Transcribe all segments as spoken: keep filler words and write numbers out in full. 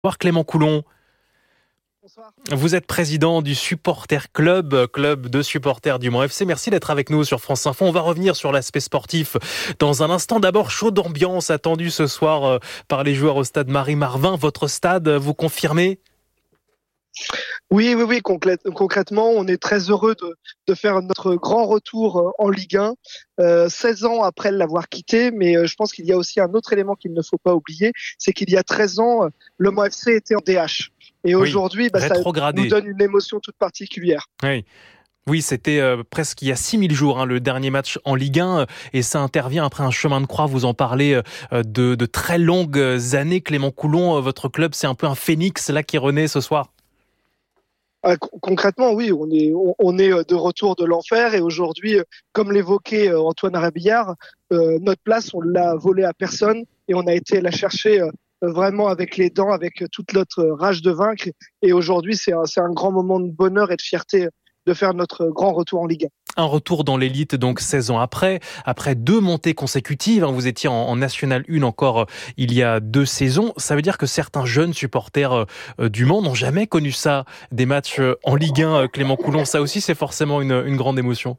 Bonsoir Clément Coulon, Bonsoir. vous êtes président du Supporter Club, club de supporters du Mans F C. Merci d'être avec nous sur France Info. On va revenir sur l'aspect sportif dans un instant. D'abord, chaude ambiance attendue ce soir par les joueurs au stade Marie-Marvin. Votre stade, vous confirmez ? Oui, oui, oui, concrètement, on est très heureux de, de faire notre grand retour en Ligue un, euh, seize ans après l'avoir quitté, mais je pense qu'il y a aussi un autre élément qu'il ne faut pas oublier, c'est qu'il y a treize ans, le Mans F C était en D H. Et Oui, aujourd'hui, bah, ça nous donne une émotion toute particulière. Oui. Oui, c'était euh, presque il y a six mille jours, hein, le dernier match en Ligue un, et ça intervient après un chemin de croix. Vous en parlez euh, de, de très longues années. Clément Coulon, euh, votre club, c'est un peu un phénix là qui renaît ce soir. Ah, concrètement, oui, on est, on, on est de retour de l'enfer et aujourd'hui, comme l'évoquait Antoine Arabillard, euh, notre place, on l'a volée à personne et on a été la chercher euh, vraiment avec les dents, avec toute notre rage de vaincre. Et aujourd'hui, c'est un, c'est un grand moment de bonheur et de fierté de faire notre grand retour en Ligue un. Un retour dans l'élite, donc seize ans après, après deux montées consécutives. Vous étiez en, en National un encore il y a deux saisons. Ça veut dire que certains jeunes supporters euh, du Mans n'ont jamais connu ça, des matchs en Ligue un. Clément Coulon, ça aussi, c'est forcément une, une grande émotion.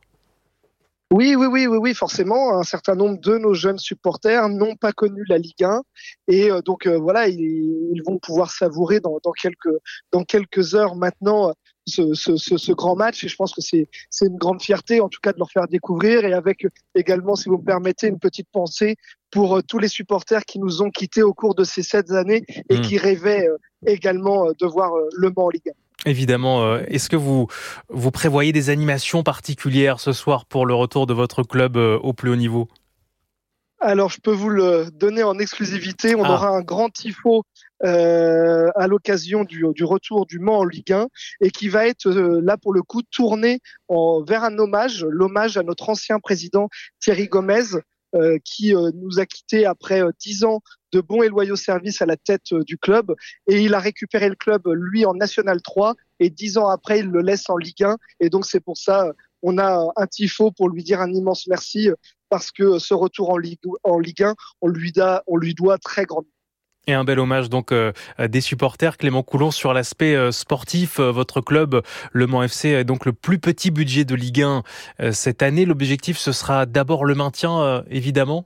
Oui, oui, oui, oui, oui, forcément. Un certain nombre de nos jeunes supporters n'ont pas connu la Ligue un et euh, donc euh, voilà, ils, ils vont pouvoir savourer dans, dans quelques dans quelques heures maintenant ce, ce, ce, ce grand match. Et je pense que c'est c'est une grande fierté, en tout cas, de leur faire découvrir. Et avec également, si vous me permettez, une petite pensée pour euh, tous les supporters qui nous ont quittés au cours de ces sept années et mmh. qui rêvaient euh, également euh, de voir euh, le Mans en Ligue un. Évidemment, est-ce que vous, vous prévoyez des animations particulières ce soir pour le retour de votre club au plus haut niveau ? Alors, je peux vous le donner en exclusivité. On ah. aura un grand tifo euh, à l'occasion du, du retour du Mans en Ligue un et qui va être, euh, là pour le coup, tourné en, vers un hommage, l'hommage à notre ancien président Thierry Gomez, euh, qui euh, nous a quittés après dix euh, ans de bons et loyaux services à la tête euh, du club. Et il a récupéré le club, lui, en National trois. Et dix ans après, il le laisse en Ligue un. Et donc, c'est pour ça, on a un tifo pour lui dire un immense merci, parce que ce retour en Ligue, en Ligue un, on lui, da, on lui doit très grandement. Et un bel hommage donc euh, des supporters. Clément Coulon, sur l'aspect euh, sportif, euh, votre club, le Mans F C, a donc le plus petit budget de Ligue un euh, cette année. L'objectif, ce sera d'abord le maintien, euh, évidemment.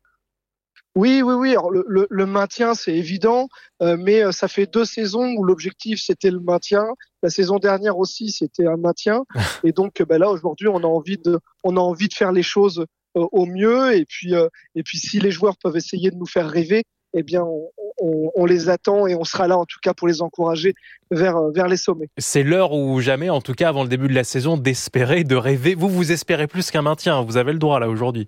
Oui, oui, oui. Alors, le, le, le maintien, c'est évident, euh, mais euh, ça fait deux saisons où l'objectif, c'était le maintien. La saison dernière aussi, c'était un maintien. Et donc, bah, là, aujourd'hui, on a envie de, on a envie de faire les choses euh, au mieux. Et puis, euh, et puis, si les joueurs peuvent essayer de nous faire rêver, eh bien, on, on, on les attend et on sera là, en tout cas, pour les encourager vers, vers les sommets. C'est l'heure ou jamais, en tout cas, avant le début de la saison, d'espérer, de rêver. Vous, vous espérez plus qu'un maintien. Vous avez le droit, là, aujourd'hui.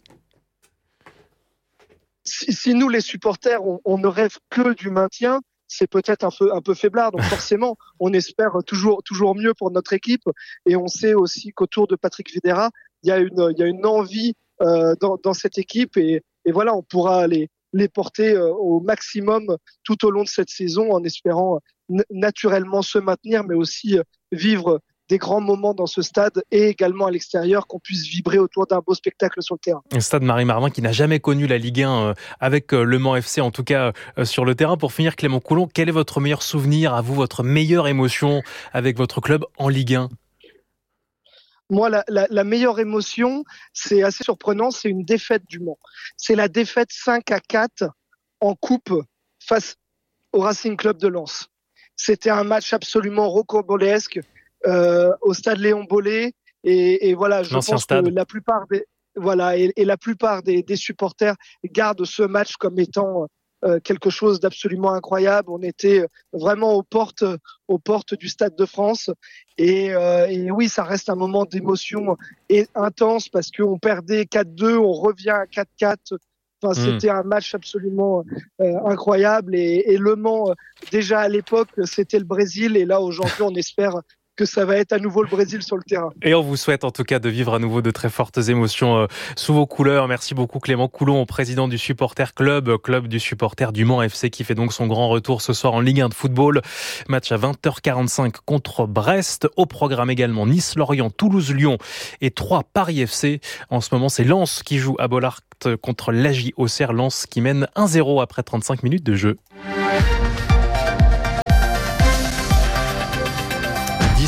Si, si nous, les supporters, on, on ne rêve que du maintien, c'est peut-être un peu, un peu faiblard. Donc forcément, on espère toujours, toujours mieux pour notre équipe. Et on sait aussi qu'autour de Patrick Vieira, il y a une, il y a une envie euh, dans, dans cette équipe. Et, et voilà, on pourra les, les porter euh, au maximum tout au long de cette saison en espérant n- naturellement se maintenir, mais aussi euh, vivre des grands moments dans ce stade et également à l'extérieur, qu'on puisse vibrer autour d'un beau spectacle sur le terrain. Un stade Marie-Marvin qui n'a jamais connu la Ligue un euh, avec euh, le Mans F C, en tout cas euh, sur le terrain. Pour finir, Clément Coulon, quel est votre meilleur souvenir, à vous, votre meilleure émotion avec votre club en Ligue un ? Moi, la, la, la meilleure émotion, c'est assez surprenant, c'est une défaite du Mans. C'est la défaite cinq à quatre en coupe face au Racing Club de Lens. C'était un match absolument rocambolesque euh, au stade Léon Bollé. Et, et voilà, je L'ancien pense stade. que la plupart des, voilà, et, et la plupart des, des supporters gardent ce match comme étant euh, quelque chose d'absolument incroyable. On était vraiment aux portes, aux portes du Stade de France. Et, euh, et oui, ça reste un moment d'émotion et intense parce qu'on perdait quatre deux, on revient à quatre quatre. Enfin, mmh. C'était un match absolument euh, incroyable. Et, et Le Mans, déjà à l'époque, c'était le Brésil. Et là, aujourd'hui, on espère que ça va être à nouveau le Brésil sur le terrain. Et on vous souhaite en tout cas de vivre à nouveau de très fortes émotions euh, sous vos couleurs. Merci beaucoup Clément Coulon, président du Supporter Club, club du supporter du Mans F C, qui fait donc son grand retour ce soir en Ligue un de football. Match à vingt heures quarante-cinq contre Brest. Au programme également Nice-Lorient, Toulouse-Lyon et Troyes Paris F C. En ce moment, c'est Lens qui joue à Bollaert contre l'A J Auxerre. Lens qui mène un zéro après trente-cinq minutes de jeu.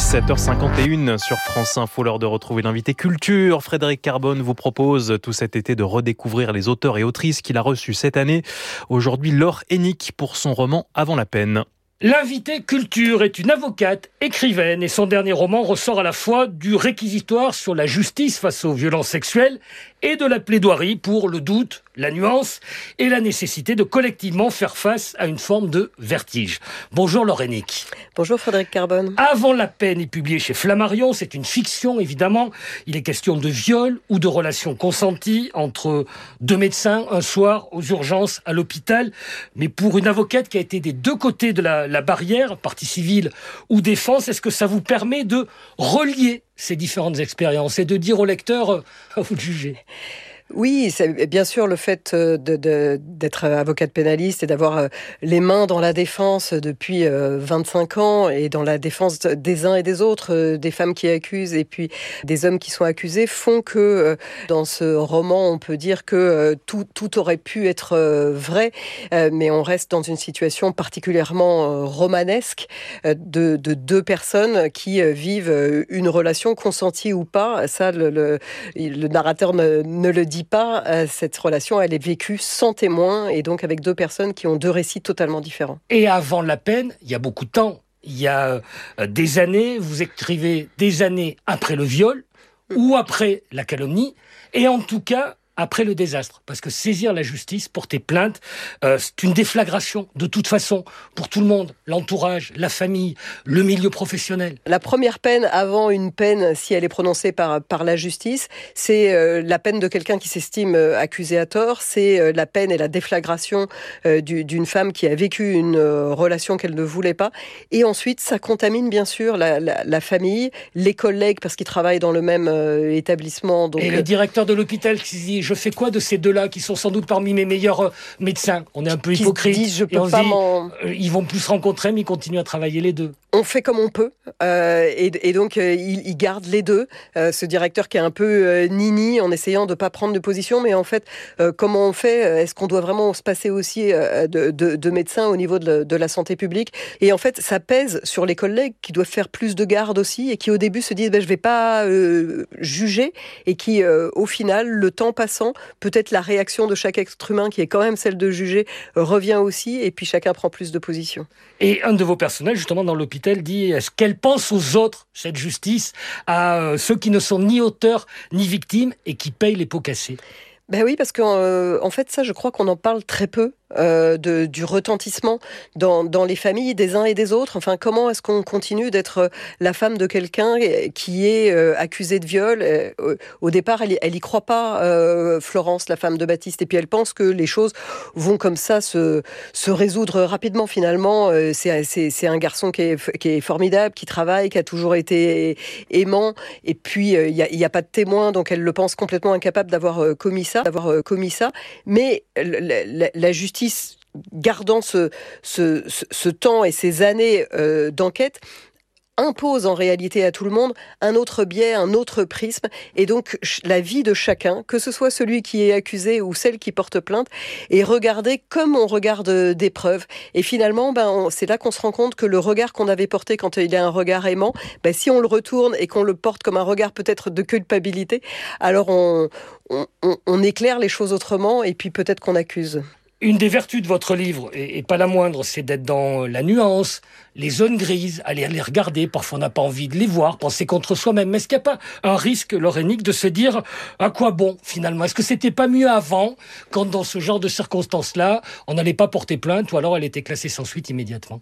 sept heures cinquante et une sur France Info, l'heure de retrouver l'invité culture. Frédéric Carbone vous propose tout cet été de redécouvrir les auteurs et autrices qu'il a reçus cette année. Aujourd'hui, Laure Hennick pour son roman Avant la peine. L'invité culture est une avocate, écrivaine, et son dernier roman ressort à la fois du réquisitoire sur la justice face aux violences sexuelles et de la plaidoirie pour le doute, la nuance et la nécessité de collectivement faire face à une forme de vertige. Bonjour Laure Hennick. Bonjour Frédéric Carbone. Avant la peine est publié chez Flammarion, c'est une fiction évidemment. Il est question de viol ou de relations consenties entre deux médecins un soir aux urgences à l'hôpital. Mais pour une avocate qui a été des deux côtés de la, la barrière, partie civile ou défense, est-ce que ça vous permet de relier ces différentes expériences et de dire au lecteur, euh, à vous de juger? Oui, c'est bien sûr le fait de, de, d'être avocate pénaliste et d'avoir les mains dans la défense depuis vingt-cinq ans et dans la défense des uns et des autres, des femmes qui accusent et puis des hommes qui sont accusés, font que dans ce roman, on peut dire que tout, tout aurait pu être vrai, mais on reste dans une situation particulièrement romanesque de, de deux personnes qui vivent une relation consentie ou pas. Ça, le, le, le narrateur ne, ne le dit pas, cette relation, elle est vécue sans témoin et donc avec deux personnes qui ont deux récits totalement différents. Et avant la peine, il y a beaucoup de temps. Il y a des années, vous écrivez des années après le viol ou après la calomnie et en tout cas après le désastre. Parce que saisir la justice, porter plainte, euh, c'est une déflagration de toute façon pour tout le monde, l'entourage, la famille, le milieu professionnel. La première peine avant une peine, si elle est prononcée par, par la justice, c'est euh, la peine de quelqu'un qui s'estime euh, accusé à tort, c'est euh, la peine et la déflagration euh, du, d'une femme qui a vécu une euh, relation qu'elle ne voulait pas. Et ensuite, ça contamine bien sûr la, la, la famille, les collègues parce qu'ils travaillent dans le même euh, établissement. Donc, et le directeur de l'hôpital qui se dit je fais quoi de ces deux-là qui sont sans doute parmi mes meilleurs euh, médecins? On est un peu qui hypocrite. Disent, je peux et on pas se dit, m'en... euh, ils vont plus se rencontrer, mais ils continuent à travailler les deux. On fait comme on peut, euh, et, et donc euh, il, il garde les deux. Euh, ce directeur qui est un peu euh, nini en essayant de pas prendre de position, mais en fait, euh, comment on fait? Est-ce qu'on doit vraiment se passer aussi euh, de, de, de médecins au niveau de, de la santé publique? Et en fait, ça pèse sur les collègues qui doivent faire plus de garde aussi et qui au début se disent ben, je vais pas euh, juger et qui euh, au final, le temps passant, peut-être la réaction de chaque être humain qui est quand même celle de juger euh, revient aussi et puis chacun prend plus de position. Et un de vos personnages, justement, dans l'hôpital, dit est-ce qu'elle pense aux autres, cette justice, à euh, ceux qui ne sont ni auteurs ni victimes et qui payent les pots cassés? Ben oui, parce qu'en euh, en fait, ça, je crois qu'on en parle très peu. Euh, de, du retentissement dans, dans les familles des uns et des autres. Enfin, comment est-ce qu'on continue d'être la femme de quelqu'un qui est euh, accusée de viol? euh, Au départ, elle, elle y croit pas, euh, Florence, la femme de Baptiste, et puis elle pense que les choses vont comme ça se, se résoudre rapidement. Finalement, euh, c'est, c'est, c'est un garçon qui est, qui est formidable, qui travaille, qui a toujours été aimant, et puis il euh, n'y a, y a pas de témoin, donc elle le pense complètement incapable d'avoir euh, commis ça, d'avoir euh, commis ça. Mais la, la, la justice gardant ce, ce, ce, ce temps et ces années euh, d'enquête, impose en réalité à tout le monde un autre biais, un autre prisme, et donc la vie de chacun, que ce soit celui qui est accusé ou celle qui porte plainte, est regardée comme on regarde des preuves. Et finalement, ben, on, c'est là qu'on se rend compte que le regard qu'on avait porté quand il y a un regard aimant, ben, si on le retourne et qu'on le porte comme un regard peut-être de culpabilité, alors on, on, on, on éclaire les choses autrement et puis peut-être qu'on accuse. Une des vertus de votre livre, et pas la moindre, c'est d'être dans la nuance, les zones grises, aller les regarder, parfois on n'a pas envie de les voir, penser contre soi-même. Mais est-ce qu'il n'y a pas un risque, Laure Hennick, de se dire à quoi bon finalement? Est-ce que c'était pas mieux avant, quand dans ce genre de circonstances-là, on n'allait pas porter plainte ou alors elle était classée sans suite immédiatement?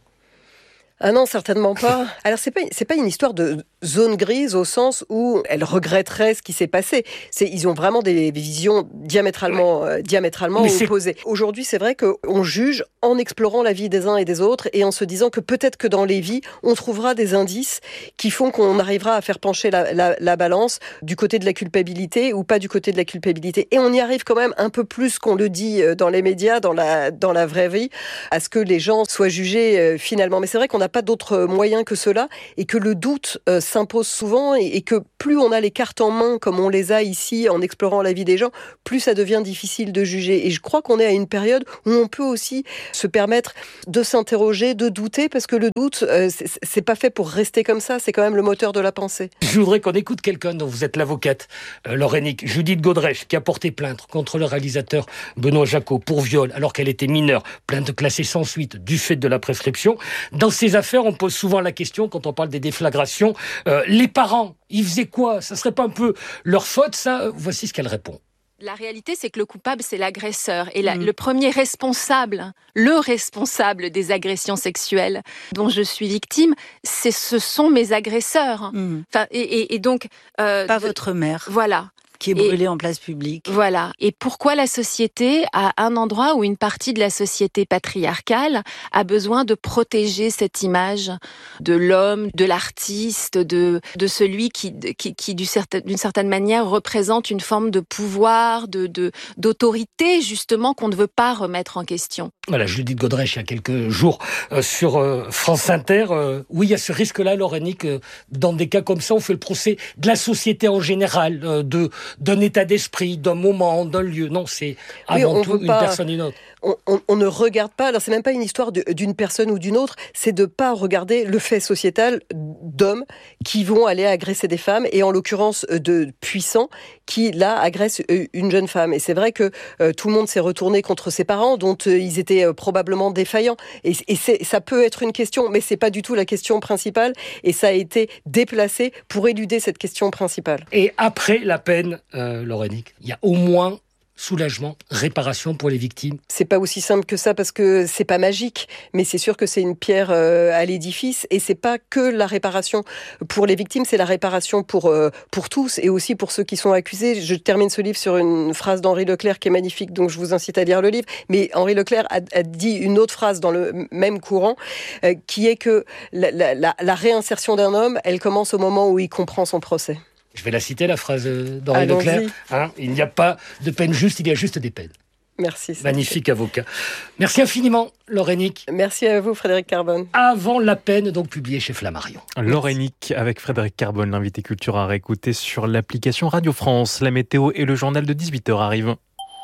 Ah non, certainement pas. Alors c'est pas c'est pas une histoire de zone grise au sens où elle regretterait ce qui s'est passé. C'est ils ont vraiment des visions diamétralement euh, diamétralement opposées. Aujourd'hui, c'est vrai que on juge en explorant la vie des uns et des autres et en se disant que peut-être que dans les vies, on trouvera des indices qui font qu'on arrivera à faire pencher la, la, la balance du côté de la culpabilité ou pas du côté de la culpabilité. Et on y arrive quand même un peu plus qu'on le dit dans les médias, dans la dans la vraie vie, à ce que les gens soient jugés euh, finalement. Mais c'est vrai qu'on n'a pas d'autres moyens que cela et que le doute euh, s'impose souvent et, et que plus on a les cartes en main comme on les a ici en explorant la vie des gens, plus ça devient difficile de juger. Et je crois qu'on est à une période où on peut aussi se permettre de s'interroger, de douter, parce que le doute, euh, c'est, c'est pas fait pour rester comme ça, c'est quand même le moteur de la pensée. Je voudrais qu'on écoute quelqu'un dont vous êtes l'avocate, euh, Laurenique, Judith Godrèche, qui a porté plainte contre le réalisateur Benoît Jacot pour viol alors qu'elle était mineure, plainte classée sans suite du fait de la prescription. Dans ces affaires, on pose souvent la question, quand on parle des déflagrations, euh, les parents, ils faisaient quoi ? Ça serait pas un peu leur faute, ça ? Voici ce qu'elle répond. La réalité, c'est que le coupable, c'est l'agresseur. Et la, mmh. le premier responsable, le responsable des agressions sexuelles dont je suis victime, c'est, ce sont mes agresseurs. Mmh. Enfin, et, et, et donc... Euh, Pas de, votre mère. Voilà. Qui est brûlée et, en place publique. Voilà. Et pourquoi la société, à un endroit où une partie de la société patriarcale a besoin de protéger cette image de l'homme, de l'artiste, de, de celui qui, qui, qui d'une certaine manière, représente une forme de pouvoir, de, de, d'autorité, justement, qu'on ne veut pas remettre en question. Voilà, Judith Godrèche, il y a quelques jours, euh, sur euh, France Inter. Euh, oui, il y a ce risque-là, Laurenique, euh, dans des cas comme ça, on fait le procès de la société en général, euh, de... d'un état d'esprit, d'un moment, d'un lieu. Non, c'est avant oui, tout une pas, personne et une autre. On, on, on ne regarde pas, alors c'est même pas une histoire de, d'une personne ou d'une autre, c'est de pas regarder le fait sociétal d'hommes qui vont aller agresser des femmes, et en l'occurrence de puissants qui, là, agressent une jeune femme. Et c'est vrai que euh, tout le monde s'est retourné contre ses parents, dont euh, ils étaient euh, probablement défaillants. Et, et c'est, ça peut être une question, mais c'est pas du tout la question principale, et ça a été déplacé pour éluder cette question principale. Et après la peine, euh, Laurenique, il y a au moins soulagement, réparation pour les victimes. C'est pas aussi simple que ça parce que c'est pas magique, mais c'est sûr que c'est une pierre euh, à l'édifice, et c'est pas que la réparation pour les victimes, c'est la réparation pour euh, pour tous et aussi pour ceux qui sont accusés. Je termine ce livre sur une phrase d'Henri Leclerc qui est magnifique, donc je vous incite à lire le livre. Mais Henri Leclerc a, a dit une autre phrase dans le même courant, euh, qui est que la, la, la, la réinsertion d'un homme, elle commence au moment où il comprend son procès. Je vais la citer, la phrase d'Henri Leclerc. Hein, il n'y a pas de peine juste, il y a juste des peines. Merci. Magnifique avocat. Merci infiniment, Laurenique. Merci à vous, Frédéric Carbone. Avant la peine, donc publié chez Flammarion. Laurenique avec Frédéric Carbone, l'invité culture à réécouter sur l'application Radio France. La météo et le journal de dix-huit heures arrivent.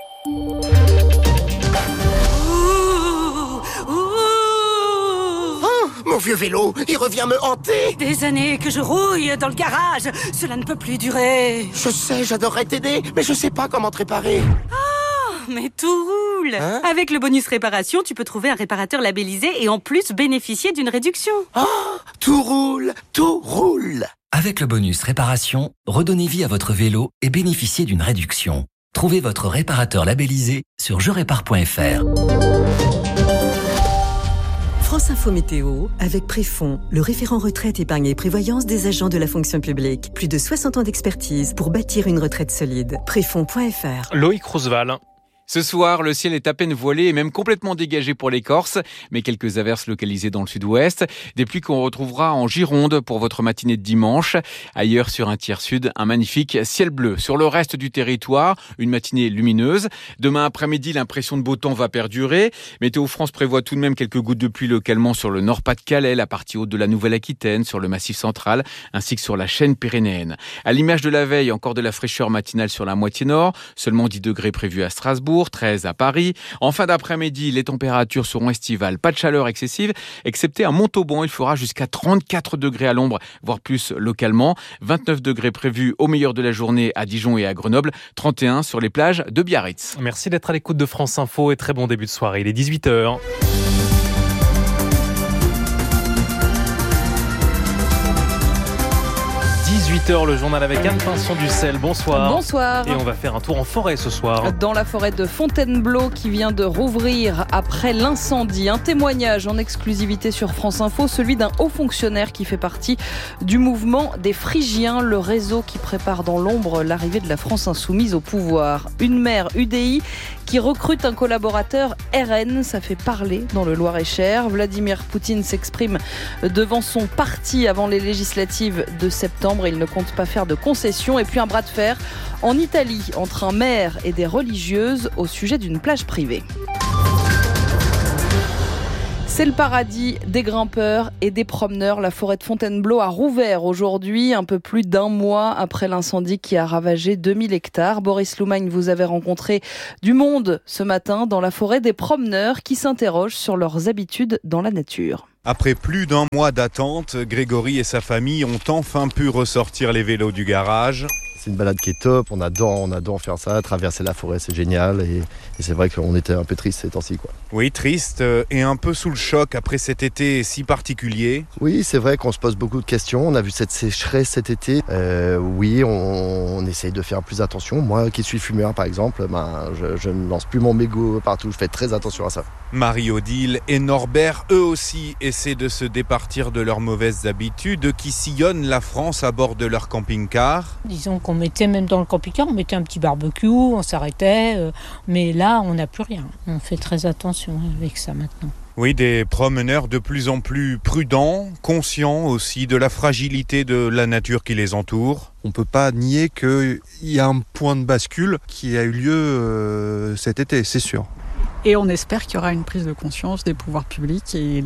Mon vieux vélo, il revient me hanter. Des années que je rouille dans le garage. Cela ne peut plus durer. Je sais, j'adorerais t'aider, mais je sais pas comment te réparer. Oh, mais tout roule. Hein? Avec le bonus réparation, tu peux trouver un réparateur labellisé et en plus bénéficier d'une réduction. Oh, tout roule, tout roule. Avec le bonus réparation, redonnez vie à votre vélo et bénéficiez d'une réduction. Trouvez votre réparateur labellisé sur je répare point f r. France Info Météo, avec Préfond, le référent retraite, épargne et prévoyance des agents de la fonction publique. Plus de soixante ans d'expertise pour bâtir une retraite solide. Préfond point f r. Loïc Roosevelt. Ce soir, le ciel est à peine voilé et même complètement dégagé pour les Corses, mais quelques averses localisées dans le sud-ouest. Des pluies qu'on retrouvera en Gironde pour votre matinée de dimanche. Ailleurs, sur un tiers sud, un magnifique ciel bleu. Sur le reste du territoire, une matinée lumineuse. Demain après-midi, l'impression de beau temps va perdurer. Météo France prévoit tout de même quelques gouttes de pluie localement sur le Nord-Pas-de-Calais, la partie haute de la Nouvelle-Aquitaine, sur le Massif central, ainsi que sur la chaîne pyrénéenne. À l'image de la veille, encore de la fraîcheur matinale sur la moitié nord. Seulement dix degrés prévus à Strasbourg. treize à Paris. En fin d'après-midi, les températures seront estivales. Pas de chaleur excessive, excepté à Montauban. Il fera jusqu'à trente-quatre degrés à l'ombre, voire plus localement. vingt-neuf degrés prévus au meilleur de la journée à Dijon et à Grenoble. trente et un sur les plages de Biarritz. Merci d'être à l'écoute de France Info et très bon début de soirée. Il est dix-huit heures. dix-huit heures, le journal avec Anne Pinson-Ducel. Bonsoir. Bonsoir. Et on va faire un tour en forêt ce soir. Dans la forêt de Fontainebleau qui vient de rouvrir après l'incendie. Un témoignage en exclusivité sur France Info, celui d'un haut fonctionnaire qui fait partie du mouvement des Phrygiens, le réseau qui prépare dans l'ombre l'arrivée de la France insoumise au pouvoir. Une maire U D I qui recrute un collaborateur R N, ça fait parler dans le Loir-et-Cher. Vladimir Poutine s'exprime devant son parti avant les législatives de septembre. Il ne compte pas faire de concessions. Et puis un bras de fer en Italie entre un maire et des religieuses au sujet d'une plage privée. C'est le paradis des grimpeurs et des promeneurs. La forêt de Fontainebleau a rouvert aujourd'hui, un peu plus d'un mois après l'incendie qui a ravagé deux mille hectares. Boris Loumagne, vous avez rencontré du monde ce matin dans la forêt des promeneurs qui s'interrogent sur leurs habitudes dans la nature. Après plus d'un mois d'attente, Grégory et sa famille ont enfin pu ressortir les vélos du garage. C'est une balade qui est top, on adore, on adore faire ça, traverser la forêt, c'est génial. Et, et c'est vrai qu'on était un peu triste ces temps-ci, quoi. Oui, triste et un peu sous le choc après cet été si particulier. Oui, c'est vrai qu'on se pose beaucoup de questions. On a vu cette sécheresse cet été. Euh, oui, on, on essaye de faire plus attention. Moi qui suis fumeur, par exemple, ben, je, je ne lance plus mon mégot partout. Je fais très attention à ça. Marie-Odile et Norbert, eux aussi, essaient de se départir de leurs mauvaises habitudes qui sillonnent la France à bord de leur camping-car. Disons qu'on mettait même dans le camping-car, on mettait un petit barbecue, on s'arrêtait. Euh, mais là, on n'a plus rien. On fait très attention avec ça maintenant. Oui, des promeneurs de plus en plus prudents, conscients aussi de la fragilité de la nature qui les entoure. On ne peut pas nier qu'il y a un point de bascule qui a eu lieu euh, cet été, c'est sûr. Et on espère qu'il y aura une prise de conscience des pouvoirs publics et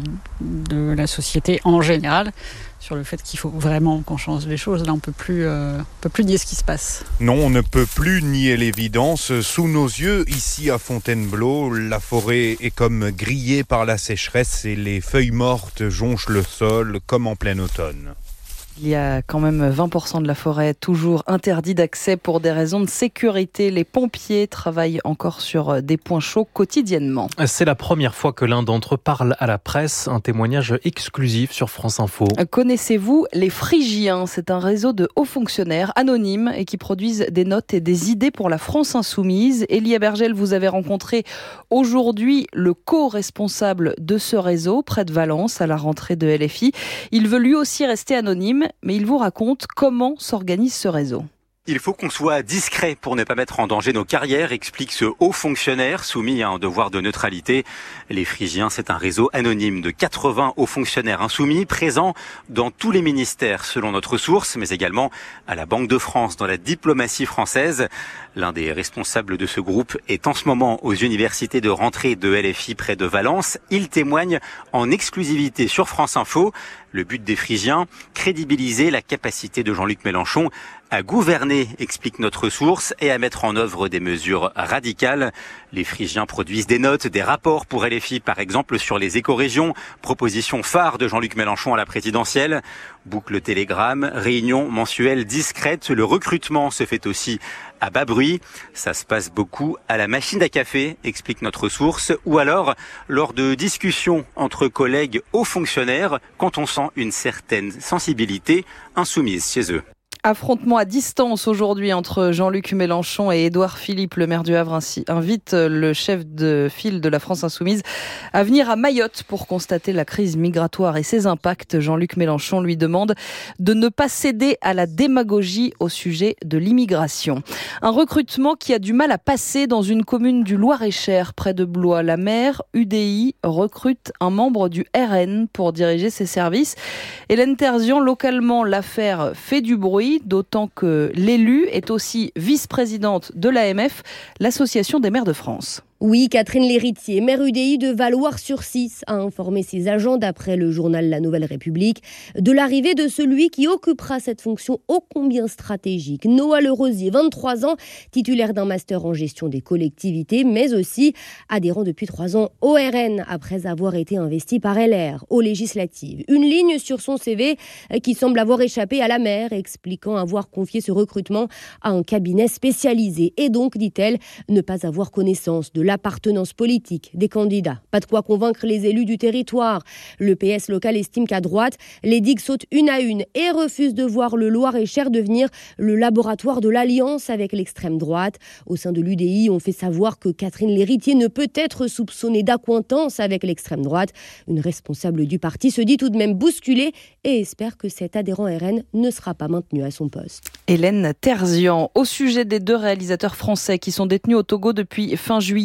de la société en général sur le fait qu'il faut vraiment qu'on change les choses. Là, on ne peut plus, euh, on peut plus nier ce qui se passe. Non, on ne peut plus nier l'évidence. Sous nos yeux, ici à Fontainebleau, la forêt est comme grillée par la sécheresse et les feuilles mortes jonchent le sol comme en plein automne. Il y a quand même vingt pour cent de la forêt toujours interdit d'accès pour des raisons de sécurité. Les pompiers travaillent encore sur des points chauds quotidiennement. C'est la première fois que l'un d'entre eux parle à la presse. Un témoignage exclusif sur France Info. Connaissez-vous les Phrygiens ? C'est un réseau de hauts fonctionnaires anonymes et qui produisent des notes et des idées pour la France insoumise. Elie Abergel, vous avez rencontré aujourd'hui le co-responsable de ce réseau près de Valence à la rentrée de L F I. Il veut lui aussi rester anonyme, mais il vous raconte comment s'organise ce réseau. Il faut qu'on soit discret pour ne pas mettre en danger nos carrières, explique ce haut fonctionnaire soumis à un devoir de neutralité. Les Phrygiens, c'est un réseau anonyme de quatre-vingts hauts fonctionnaires insoumis présents dans tous les ministères selon notre source, mais également à la Banque de France, dans la diplomatie française. L'un des responsables de ce groupe est en ce moment aux universités de rentrée de L F I près de Valence. Il témoigne en exclusivité sur France Info. Le but des Phrygiens, crédibiliser la capacité de Jean-Luc Mélenchon à gouverner, explique notre source, et à mettre en œuvre des mesures radicales. Les Phrygiens produisent des notes, des rapports pour L F I, par exemple sur les écorégions, proposition phare de Jean-Luc Mélenchon à la présidentielle. Boucle télégramme, réunion mensuelle discrète, le recrutement se fait aussi à bas bruit. Ça se passe beaucoup à la machine à café, explique notre source, ou alors lors de discussions entre collègues hauts fonctionnaires, quand on sent une certaine sensibilité insoumise chez eux. Affrontement à distance aujourd'hui entre Jean-Luc Mélenchon et Édouard Philippe. Le maire du Havre ainsi invite le chef de file de la France Insoumise à venir à Mayotte pour constater la crise migratoire et ses impacts. Jean-Luc Mélenchon lui demande de ne pas céder à la démagogie au sujet de l'immigration. Un recrutement qui a du mal à passer dans une commune du Loir-et-Cher près de Blois. La maire U D I recrute un membre du R N pour diriger ses services. Hélène Terzian, localement, l'affaire fait du bruit, d'autant que l'élu est aussi vice-présidente de l'A M F, l'Association des maires de France. Oui, Catherine Lhéritier, maire U D I de Valoir-sur-Cisse, a informé ses agents, d'après le journal La Nouvelle République, de l'arrivée de celui qui occupera cette fonction ô combien stratégique. Noah Le Rosier, vingt-trois ans, titulaire d'un master en gestion des collectivités, mais aussi adhérent depuis trois ans au R N, après avoir été investi par L R aux législatives. Une ligne sur son C V qui semble avoir échappé à la maire, expliquant avoir confié ce recrutement à un cabinet spécialisé et donc, dit-elle, ne pas avoir connaissance de l'appartenance politique des candidats. Pas de quoi convaincre les élus du territoire. Le P S local estime qu'à droite, les digues sautent une à une et refusent de voir le Loir-et-Cher devenir le laboratoire de l'alliance avec l'extrême droite. Au sein de l'U D I, on fait savoir que Catherine Lhéritier ne peut être soupçonnée d'accointance avec l'extrême droite. Une responsable du parti se dit tout de même bousculée et espère que cet adhérent R N ne sera pas maintenu à son poste. Hélène Terzian, au sujet des deux réalisateurs français qui sont détenus au Togo depuis fin juillet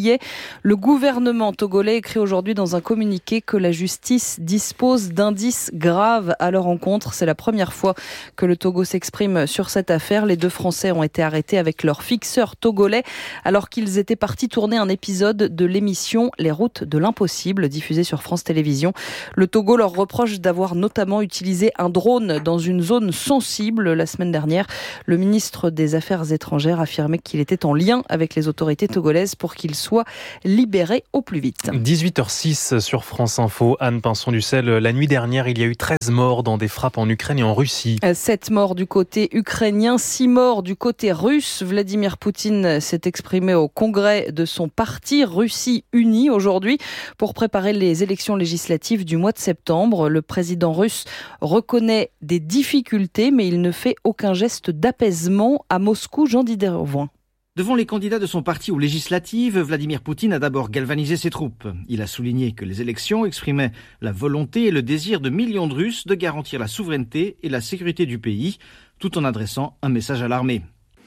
juillet. Le gouvernement togolais écrit aujourd'hui dans un communiqué que la justice dispose d'indices graves à leur encontre. C'est la première fois que le Togo s'exprime sur cette affaire. Les deux Français ont été arrêtés avec leur fixeur togolais alors qu'ils étaient partis tourner un épisode de l'émission Les routes de l'impossible diffusée sur France Télévisions. Le Togo leur reproche d'avoir notamment utilisé un drone dans une zone sensible. La semaine dernière, le ministre des Affaires étrangères affirmait qu'il était en lien avec les autorités togolaises pour qu'il soit libéré au plus vite. dix-huit heures six sur France Info. Anne Pinson-Ducel, la nuit dernière, il y a eu treize morts dans des frappes en Ukraine et en Russie. sept morts du côté ukrainien, six morts du côté russe. Vladimir Poutine s'est exprimé au congrès de son parti Russie Unie aujourd'hui pour préparer les élections législatives du mois de septembre. Le président russe reconnaît des difficultés, mais il ne fait aucun geste d'apaisement. À Moscou, Jean Didervoin. Devant les candidats de son parti aux législatives, Vladimir Poutine a d'abord galvanisé ses troupes. Il a souligné que les élections exprimaient la volonté et le désir de millions de Russes de garantir la souveraineté et la sécurité du pays, tout en adressant un message à l'armée.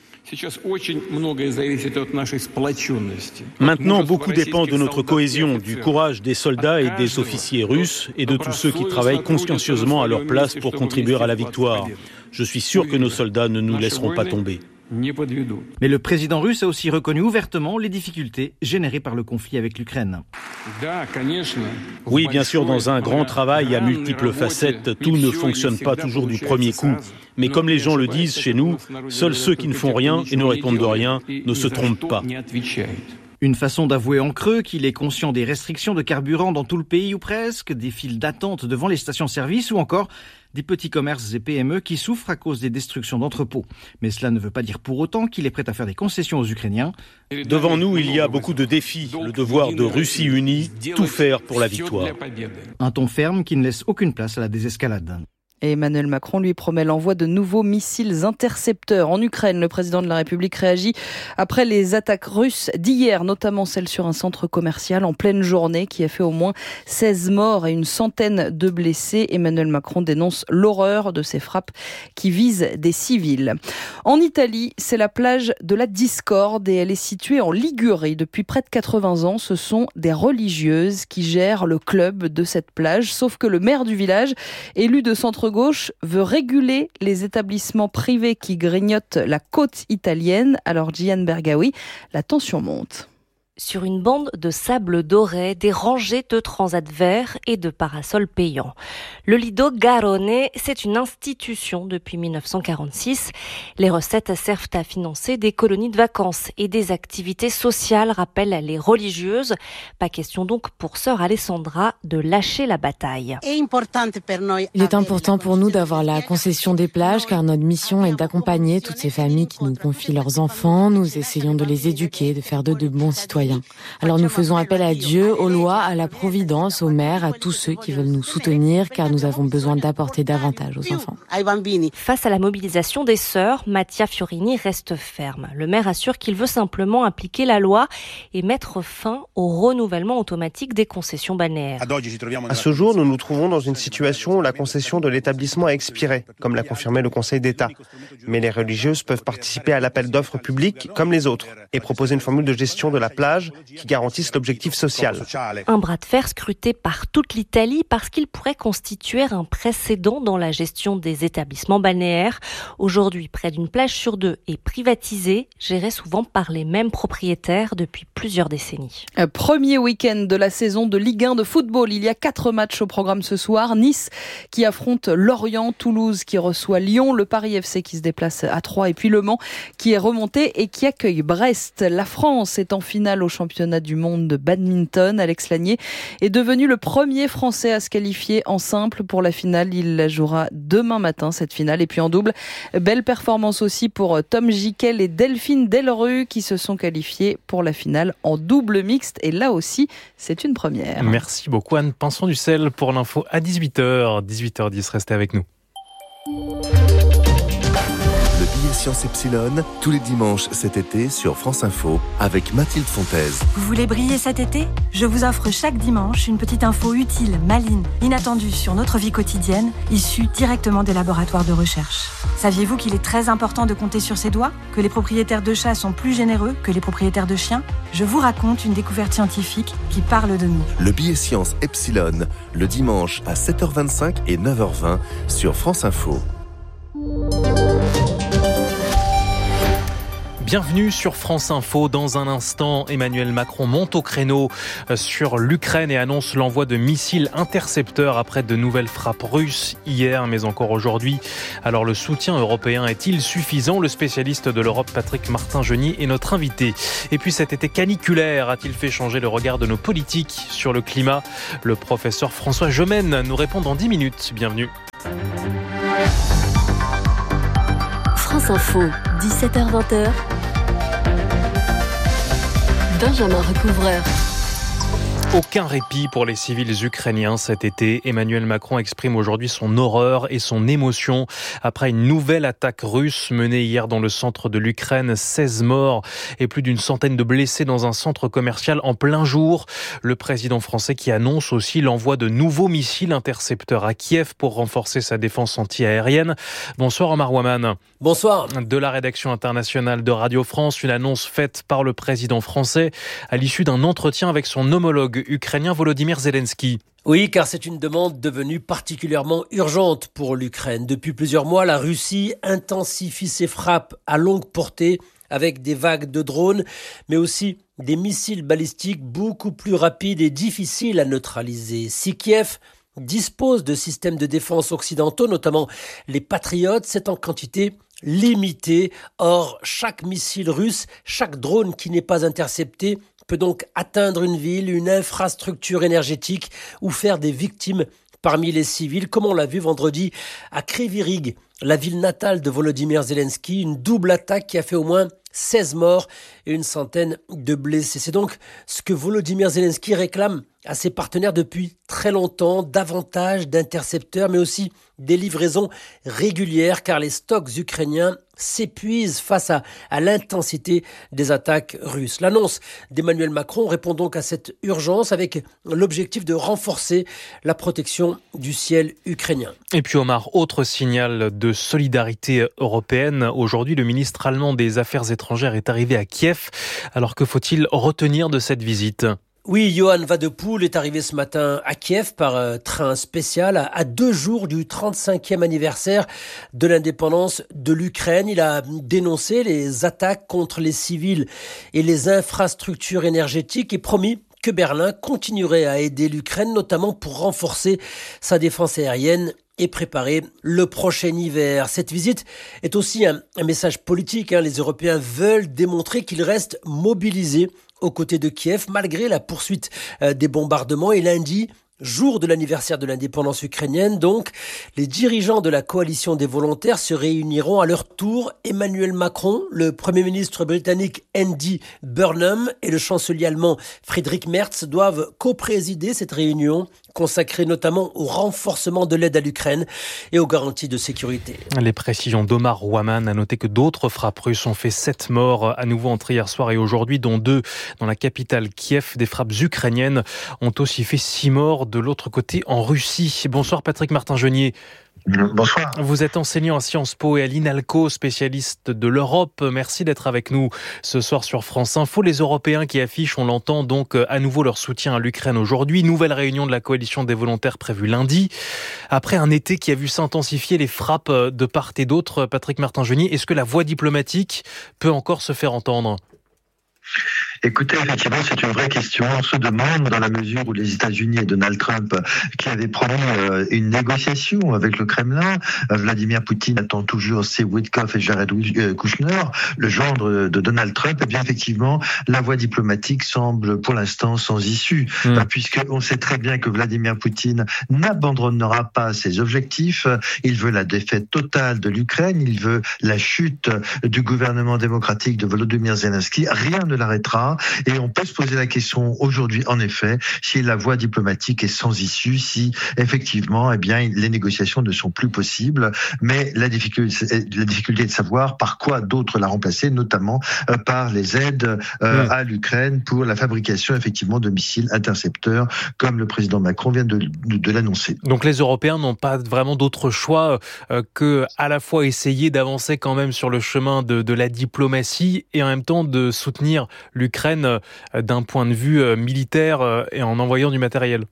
Maintenant, beaucoup dépend de notre cohésion, du courage des soldats et des officiers russes et de tous ceux qui travaillent consciencieusement à leur place pour contribuer à la victoire. Je suis sûr que nos soldats ne nous laisseront pas tomber. Mais le président russe a aussi reconnu ouvertement les difficultés générées par le conflit avec l'Ukraine. Oui, bien sûr, dans un grand travail à multiples facettes, tout ne fonctionne pas toujours du premier coup. Mais comme les gens le disent chez nous, seuls ceux qui ne font rien et ne répondent de rien ne se trompent pas. Une façon d'avouer en creux qu'il est conscient des restrictions de carburant dans tout le pays ou presque, des files d'attente devant les stations-service ou encore des petits commerces et P M E qui souffrent à cause des destructions d'entrepôts. Mais cela ne veut pas dire pour autant qu'il est prêt à faire des concessions aux Ukrainiens. Devant nous, il y a beaucoup de défis. Le devoir de Russie unie, tout faire pour la victoire. Un ton ferme qui ne laisse aucune place à la désescalade. Et Emmanuel Macron lui promet l'envoi de nouveaux missiles intercepteurs en Ukraine. Le président de la République réagit après les attaques russes d'hier, notamment celle sur un centre commercial en pleine journée qui a fait au moins seize morts et une centaine de blessés. Emmanuel Macron dénonce l'horreur de ces frappes qui visent des civils. En Italie, c'est la plage de la Discorde et elle est située en Ligurie. Depuis près de quatre-vingts ans, ce sont des religieuses qui gèrent le club de cette plage. Sauf que le maire du village, élu de centre gauche, veut réguler les établissements privés qui grignotent la côte italienne. Alors, Gian Bergawi, la tension monte. Sur une bande de sable doré, des rangées de transats verts et de parasols payants. Le Lido Garone, c'est une institution depuis mille neuf cent quarante-six. Les recettes servent à financer des colonies de vacances et des activités sociales, rappellent les religieuses. Pas question donc pour sœur Alessandra de lâcher la bataille. Il est important pour nous d'avoir la concession des plages car notre mission est d'accompagner toutes ces familles qui nous confient leurs enfants. Nous essayons de les éduquer, de faire d'eux de bons citoyens. Alors nous faisons appel à Dieu, aux lois, à la providence, aux mères, à tous ceux qui veulent nous soutenir car nous avons besoin d'apporter davantage aux enfants. Face à la mobilisation des sœurs, Mattia Fiorini reste ferme. Le maire assure qu'il veut simplement appliquer la loi et mettre fin au renouvellement automatique des concessions balnéaires. À ce jour, nous nous trouvons dans une situation où la concession de l'établissement a expiré, comme l'a confirmé le Conseil d'État. Mais les religieuses peuvent participer à l'appel d'offres public comme les autres et proposer une formule de gestion de la plage qui garantisse l'objectif social. Un bras de fer scruté par toute l'Italie parce qu'il pourrait constituer un précédent dans la gestion des établissements balnéaires. Aujourd'hui, près d'une plage sur deux est privatisée, gérée souvent par les mêmes propriétaires depuis plusieurs décennies. Premier week-end de la saison de Ligue un de football. Il y a quatre matchs au programme ce soir. Nice qui affronte Lorient, Toulouse qui reçoit Lyon, le Paris F C qui se déplace à Troyes et puis Le Mans qui est remonté et qui accueille Brest. La France est en finale au championnat du monde de badminton. Alex Lanier est devenu le premier Français à se qualifier en simple pour la finale. Il la jouera demain matin, cette finale. Et puis en double, belle performance aussi pour Tom Gickel et Delphine Delrue qui se sont qualifiés pour la finale en double mixte. Et là aussi, c'est une première. Merci beaucoup Anne Pinson-Ducel pour l'info à dix-huit heures. dix-huit heures dix, restez avec nous. Le billet Science Epsilon, tous les dimanches cet été sur France Info, avec Mathilde Fontaise. Vous voulez briller cet été ? Je vous offre chaque dimanche une petite info utile, maligne, inattendue sur notre vie quotidienne, issue directement des laboratoires de recherche. Saviez-vous qu'il est très important de compter sur ses doigts ? Que les propriétaires de chats sont plus généreux que les propriétaires de chiens ? Je vous raconte une découverte scientifique qui parle de nous. Le billet Science Epsilon, le dimanche à sept heures vingt-cinq et neuf heures vingt sur France Info. Bienvenue sur France Info. Dans un instant, Emmanuel Macron monte au créneau sur l'Ukraine et annonce l'envoi de missiles intercepteurs après de nouvelles frappes russes hier, mais encore aujourd'hui. Alors le soutien européen est-il suffisant ? Le spécialiste de l'Europe, Patrick Martin-Genier, est notre invité. Et puis cet été caniculaire a-t-il fait changer le regard de nos politiques sur le climat ? Le professeur François Gemène nous répond dans dix minutes. Bienvenue. France Info, dix-sept heures vingt. Benjamin Recouvreur. Aucun répit pour les civils ukrainiens cet été. Emmanuel Macron exprime aujourd'hui son horreur et son émotion après une nouvelle attaque russe menée hier dans le centre de l'Ukraine. seize morts et plus d'une centaine de blessés dans un centre commercial en plein jour. Le président français qui annonce aussi l'envoi de nouveaux missiles intercepteurs à Kiev pour renforcer sa défense anti-aérienne. Bonsoir Omar Ouaman. Bonsoir. De la rédaction internationale de Radio France, une annonce faite par le président français à l'issue d'un entretien avec son homologue ukrainien Volodymyr Zelensky. Oui, car c'est une demande devenue particulièrement urgente pour l'Ukraine. Depuis plusieurs mois, la Russie intensifie ses frappes à longue portée avec des vagues de drones, mais aussi des missiles balistiques beaucoup plus rapides et difficiles à neutraliser. Si Kiev dispose de systèmes de défense occidentaux, notamment les Patriotes, c'est en quantité limitée. Or, chaque missile russe, chaque drone qui n'est pas intercepté peut donc atteindre une ville, une infrastructure énergétique ou faire des victimes parmi les civils, comme on l'a vu vendredi à Kryvyi Rih, la ville natale de Volodymyr Zelensky, une double attaque qui a fait au moins seize morts et une centaine de blessés. C'est donc ce que Volodymyr Zelensky réclame à ses partenaires depuis très longtemps, davantage d'intercepteurs, mais aussi des livraisons régulières, car les stocks ukrainiens s'épuisent face à, à l'intensité des attaques russes. L'annonce d'Emmanuel Macron répond donc à cette urgence avec l'objectif de renforcer la protection du ciel ukrainien. Et puis Omar, autre signal de solidarité européenne. Aujourd'hui, le ministre allemand des Affaires étrangères est arrivé à Kiev. Alors que faut-il retenir de cette visite ? Oui, Johan Wadepoul est arrivé ce matin à Kiev par euh, train spécial à, à deux jours du trente-cinquième anniversaire de l'indépendance de l'Ukraine. Il a dénoncé les attaques contre les civils et les infrastructures énergétiques et promis que Berlin continuerait à aider l'Ukraine, notamment pour renforcer sa défense aérienne et préparer le prochain hiver. Cette visite est aussi un, un message politique. Hein. Les Européens veulent démontrer qu'ils restent mobilisés aux côtés de Kiev, malgré la poursuite euh, des bombardements. Et lundi, jour de l'anniversaire de l'indépendance ukrainienne, donc, les dirigeants de la coalition des volontaires se réuniront à leur tour. Emmanuel Macron, le Premier ministre britannique Andy Burnham et le chancelier allemand Friedrich Merz doivent co-présider cette réunion, consacrée notamment au renforcement de l'aide à l'Ukraine et aux garanties de sécurité. Les précisions d'Omar Ouaman. A noté que d'autres frappes russes ont fait sept morts à nouveau entre hier soir et aujourd'hui, dont deux dans la capitale Kiev. Des frappes ukrainiennes ont aussi fait six morts de l'autre côté en Russie. Bonsoir Patrick Martin-Genier. Bonsoir. Vous êtes enseignant à Sciences Po et à l'INALCO, spécialiste de l'Europe. Merci d'être avec nous ce soir sur France Info. Les Européens qui affichent, on l'entend, donc à nouveau leur soutien à l'Ukraine aujourd'hui. Nouvelle réunion de la coalition des volontaires prévue lundi. Après un été qui a vu s'intensifier les frappes de part et d'autre, Patrick Martin-Genier, est-ce que la voix diplomatique peut encore se faire entendre ? Écoutez, effectivement, c'est une vraie question. On se demande, dans la mesure où les États-Unis et Donald Trump, qui avaient promis euh, une négociation avec le Kremlin, euh, Vladimir Poutine attend toujours Steve Witkoff et Jared Kushner, le gendre de Donald Trump. Et bien effectivement, la voie diplomatique semble pour l'instant sans issue, mmh. euh, puisqu'on sait très bien que Vladimir Poutine n'abandonnera pas ses objectifs. Il veut la défaite totale de l'Ukraine, il veut la chute du gouvernement démocratique de Volodymyr Zelensky. Rien ne l'arrêtera. pas. Et on peut se poser la question aujourd'hui, en effet, si la voie diplomatique est sans issue, si effectivement, eh bien, les négociations ne sont plus possibles. Mais la difficulté, la difficulté est de savoir par quoi d'autres la remplacer, notamment euh, par les aides euh, mmh. à l'Ukraine pour la fabrication effectivement de missiles intercepteurs, comme le président Macron vient de, de, de l'annoncer. Donc les Européens n'ont pas vraiment d'autre choix euh, que à la fois essayer d'avancer quand même sur le chemin de, de la diplomatie et en même temps de soutenir l'Ukraine euh, d'un point de vue euh, militaire euh, et en envoyant du matériel.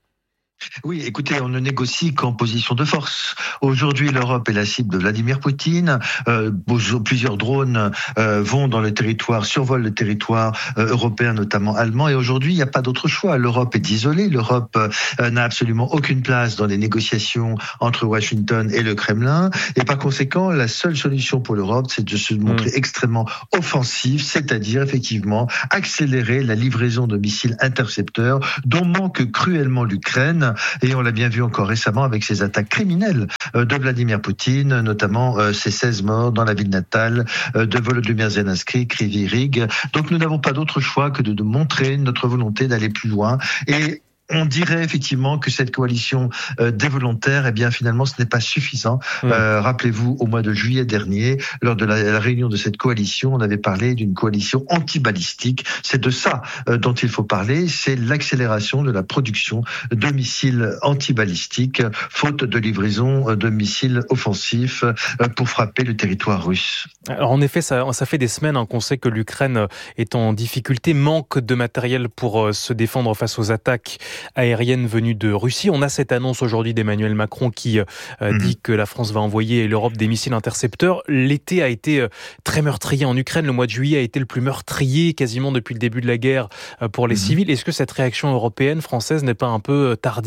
Oui, écoutez, on ne négocie qu'en position de force. Aujourd'hui, l'Europe est la cible de Vladimir Poutine. Euh, plusieurs drones euh, vont dans le territoire, survolent le territoire euh, européen, notamment allemand. Et aujourd'hui, il n'y a pas d'autre choix. L'Europe est isolée. L'Europe euh, n'a absolument aucune place dans les négociations entre Washington et le Kremlin. Et par conséquent, la seule solution pour l'Europe, c'est de se montrer mmh. extrêmement offensif, c'est-à-dire effectivement accélérer la livraison de missiles intercepteurs dont manque cruellement l'Ukraine. Et on l'a bien vu encore récemment avec ces attaques criminelles de Vladimir Poutine, notamment ces seize morts dans la ville natale de Volodymyr Zelensky, Kryvyi Rih. Donc nous n'avons pas d'autre choix que de, de montrer notre volonté d'aller plus loin. Et on dirait effectivement que cette coalition euh, des volontaires, eh bien finalement, ce n'est pas suffisant. Mmh. Euh, rappelez-vous, au mois de juillet dernier, lors de la, la réunion de cette coalition, on avait parlé d'une coalition anti-balistique. C'est de ça euh, dont il faut parler. C'est l'accélération de la production de missiles anti-balistiques, faute de livraison de missiles offensifs euh, pour frapper le territoire russe. Alors en effet, ça, ça fait des semaines hein, qu'on sait que l'Ukraine est en difficulté, manque de matériel pour euh, se défendre face aux attaques aérienne venue de Russie. On a cette annonce aujourd'hui d'Emmanuel Macron qui euh, mmh. dit que la France va envoyer à l'Europe des missiles intercepteurs. L'été a été euh, très meurtrier en Ukraine. Le mois de juillet a été le plus meurtrier quasiment depuis le début de la guerre euh, pour les mmh. civils. Est-ce que cette réaction européenne, française, n'est pas un peu tardive ?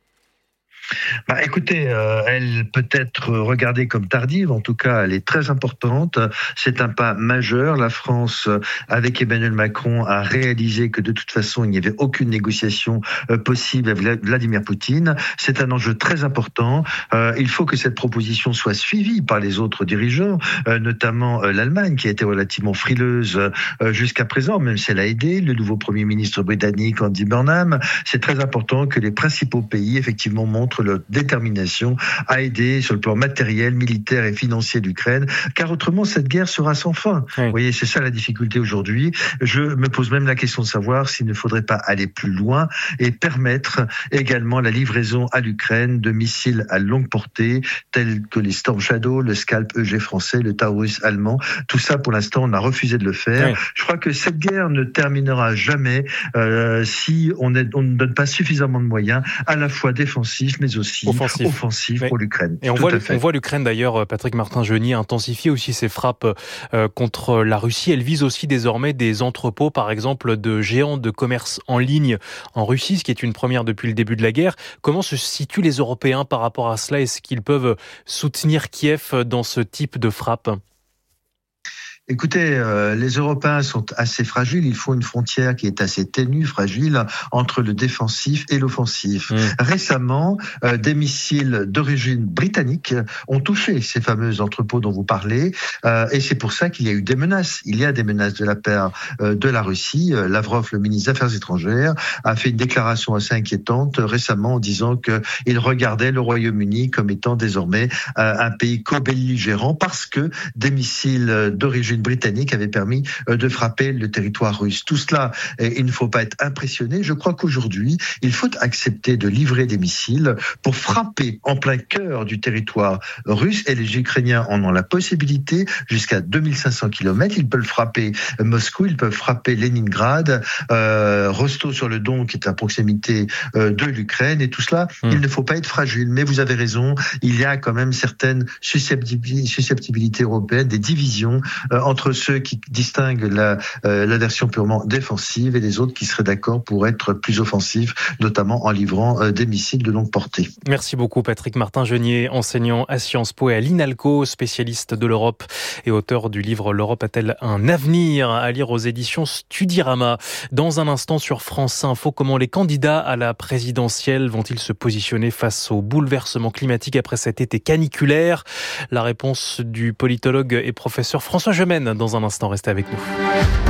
Bah, écoutez, euh, elle peut être regardée comme tardive, en tout cas elle est très importante, c'est un pas majeur. La France, avec Emmanuel Macron, a réalisé que de toute façon il n'y avait aucune négociation euh, possible avec Vladimir Poutine. C'est un enjeu très important, euh, il faut que cette proposition soit suivie par les autres dirigeants, euh, notamment euh, l'Allemagne qui a été relativement frileuse euh, jusqu'à présent, même si elle a aidé, le nouveau Premier ministre britannique Andy Burnham. C'est très important que les principaux pays effectivement montrent leur détermination à aider sur le plan matériel, militaire et financier l'Ukraine, car autrement cette guerre sera sans fin. Oui. Vous voyez, c'est ça la difficulté aujourd'hui. Je me pose même la question de savoir s'il ne faudrait pas aller plus loin et permettre également la livraison à l'Ukraine de missiles à longue portée, tels que les Storm Shadow, le Scalp E G français, le Taurus allemand. Tout ça, pour l'instant, on a refusé de le faire. Oui. Je crois que cette guerre ne terminera jamais euh, si on, est, on ne donne pas suffisamment de moyens, à la fois défensifs, mais aussi offensif, offensif oui. pour l'Ukraine. Et on voit, on voit l'Ukraine d'ailleurs, Patrick Martin-Genier, intensifier aussi ses frappes euh, contre la Russie. Elle vise aussi désormais des entrepôts, par exemple, de géants de commerce en ligne en Russie, ce qui est une première depuis le début de la guerre. Comment se situent les Européens par rapport à cela ? Est-ce qu'ils peuvent soutenir Kiev dans ce type de frappe ? Écoutez, euh, les Européens sont assez fragiles. Il faut une frontière qui est assez ténue, fragile, entre le défensif et l'offensif. Mmh. Récemment, euh, des missiles d'origine britannique ont touché ces fameux entrepôts dont vous parlez, euh, et c'est pour ça qu'il y a eu des menaces. Il y a des menaces de la part euh, de la Russie. Euh, Lavrov, le ministre des Affaires étrangères, a fait une déclaration assez inquiétante euh, récemment en disant qu'il regardait le Royaume-Uni comme étant désormais euh, un pays co-belligérant parce que des missiles d'origine britannique avait permis de frapper le territoire russe. Tout cela, il ne faut pas être impressionné. Je crois qu'aujourd'hui, il faut accepter de livrer des missiles pour frapper en plein cœur du territoire russe, et les Ukrainiens en ont la possibilité jusqu'à deux mille cinq cents kilomètres. Ils peuvent frapper Moscou, ils peuvent frapper Leningrad, euh, Rostov-sur-le-Don qui est à proximité euh, de l'Ukraine, et tout cela, mmh. il ne faut pas être fragile. Mais vous avez raison, il y a quand même certaines susceptibilités européennes, des divisions euh, entre ceux qui distinguent la, euh, la version purement défensive et les autres qui seraient d'accord pour être plus offensifs, notamment en livrant euh, des missiles de longue portée. Merci beaucoup Patrick Martin-Genier, enseignant à Sciences Po et à l'INALCO, spécialiste de l'Europe et auteur du livre « L'Europe a-t-elle un avenir ?», à lire aux éditions Studirama. Dans un instant sur France Info, comment les candidats à la présidentielle vont-ils se positionner face au bouleversement climatique après cet été caniculaire ? La réponse du politologue et professeur François Gemène dans un instant, restez avec nous.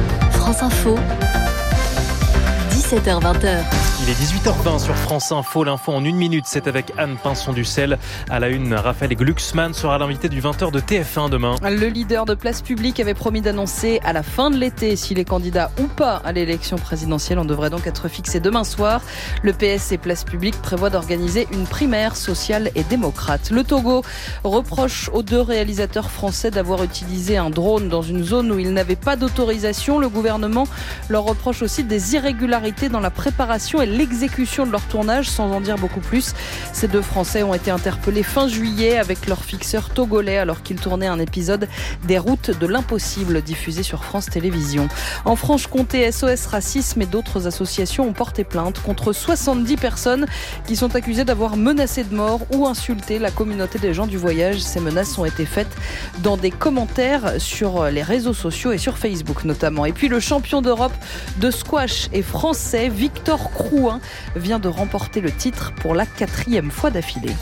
France Info, dix-sept heures vingt. Il est dix-huit heures vingt sur France Info. L'info en une minute, c'est avec Anne Pinson-Ducel. À la une, Raphaël Glucksmann sera l'invité du vingt heures de T F un demain. Le leader de Place Publique avait promis d'annoncer à la fin de l'été s'il est candidat ou pas à l'élection présidentielle. On devrait donc être fixé demain soir. Le P S et Place Publique prévoient d'organiser une primaire sociale et démocrate. Le Togo reproche aux deux réalisateurs français d'avoir utilisé un drone dans une zone où ils n'avaient pas d'autorisation. Le gouvernement leur reproche aussi des irrégularités dans la préparation et l'exécution de leur tournage, sans en dire beaucoup plus. Ces deux Français ont été interpellés fin juillet avec leur fixeur togolais alors qu'ils tournaient un épisode des Routes de l'impossible diffusé sur France Télévisions. En Franche-Comté, S O S Racisme et d'autres associations ont porté plainte contre soixante-dix personnes qui sont accusées d'avoir menacé de mort ou insulté la communauté des gens du voyage. Ces menaces ont été faites dans des commentaires sur les réseaux sociaux et sur Facebook notamment. Et puis le champion d'Europe de squash est français, Victor Crouin vient de remporter le titre pour la quatrième fois d'affilée.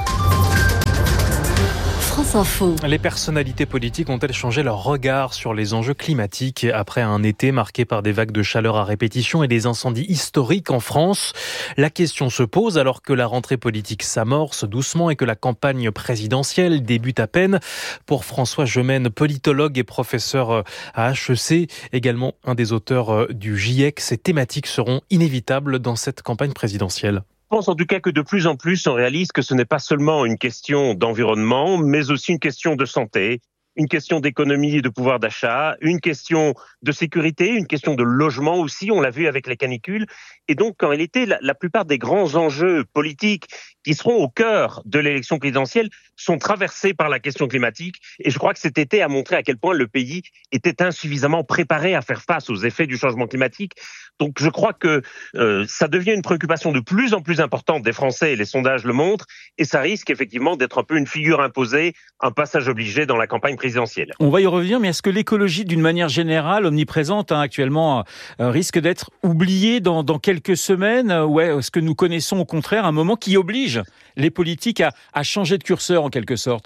France Info. Les personnalités politiques ont-elles changé leur regard sur les enjeux climatiques après un été marqué par des vagues de chaleur à répétition et des incendies historiques en France? La question se pose alors que la rentrée politique s'amorce doucement et que la campagne présidentielle débute à peine. Pour François Gemène, politologue et professeur à H E C, également un des auteurs du GIEC, ces thématiques seront inévitables dans cette campagne présidentielle. Je pense en tout cas que de plus en plus, on réalise que ce n'est pas seulement une question d'environnement, mais aussi une question de santé, une question d'économie et de pouvoir d'achat, une question de sécurité, une question de logement aussi, on l'a vu avec les canicules. Et donc, en réalité, la, la plupart des grands enjeux politiques qui seront au cœur de l'élection présidentielle sont traversés par la question climatique. Et je crois que cet été a montré à quel point le pays était insuffisamment préparé à faire face aux effets du changement climatique. Donc je crois que euh, ça devient une préoccupation de plus en plus importante des Français, et les sondages le montrent, et ça risque effectivement d'être un peu une figure imposée, un passage obligé dans la campagne présidentielle. On va y revenir, mais est-ce que l'écologie, d'une manière générale, omniprésente hein, actuellement, euh, risque d'être oubliée dans, dans quelques semaines, ou est-ce que nous connaissons au contraire un moment qui oblige les politiques à, à changer de curseur en quelque sorte ?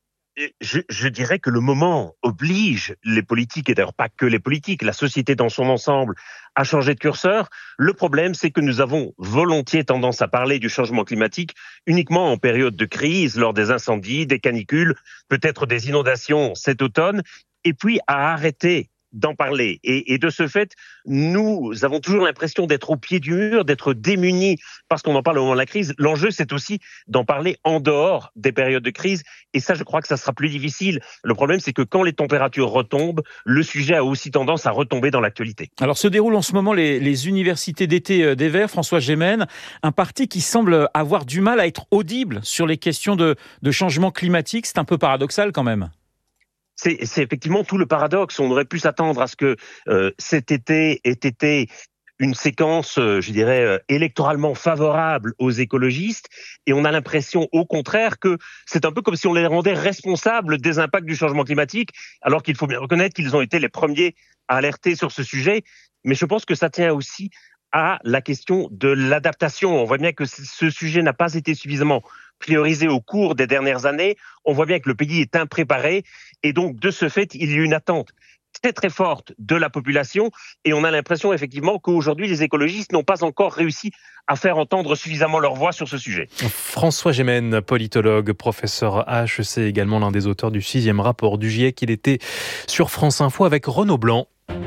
Je, je dirais que le moment oblige les politiques, et d'ailleurs pas que les politiques, la société dans son ensemble, à changer de curseur. Le problème, c'est que nous avons volontiers tendance à parler du changement climatique uniquement en période de crise, lors des incendies, des canicules, peut-être des inondations cet automne, et puis à arrêter d'en parler. Et, et de ce fait, nous avons toujours l'impression d'être au pied du mur, d'être démunis parce qu'on en parle au moment de la crise. L'enjeu, c'est aussi d'en parler en dehors des périodes de crise. Et ça, je crois que ça sera plus difficile. Le problème, c'est que quand les températures retombent, le sujet a aussi tendance à retomber dans l'actualité. Alors, se déroulent en ce moment les, les universités d'été des Verts. François Gemène, un parti qui semble avoir du mal à être audible sur les questions de, de changement climatique. C'est un peu paradoxal quand même. C'est, c'est effectivement tout le paradoxe. On aurait pu s'attendre à ce que euh, cet été ait été une séquence, euh, je dirais, euh, électoralement favorable aux écologistes. Et on a l'impression, au contraire, que c'est un peu comme si on les rendait responsables des impacts du changement climatique, alors qu'il faut bien reconnaître qu'ils ont été les premiers à alerter sur ce sujet. Mais je pense que ça tient aussi à la question de l'adaptation. On voit bien que ce sujet n'a pas été suffisamment priorisé au cours des dernières années. On voit bien que le pays est impréparé et donc de ce fait, il y a une attente très très forte de la population et on a l'impression effectivement qu'aujourd'hui les écologistes n'ont pas encore réussi à faire entendre suffisamment leur voix sur ce sujet. François Gemène, politologue, professeur à H E C, également l'un des auteurs du sixième rapport du GIEC. Il était sur France Info avec Renaud Blanc.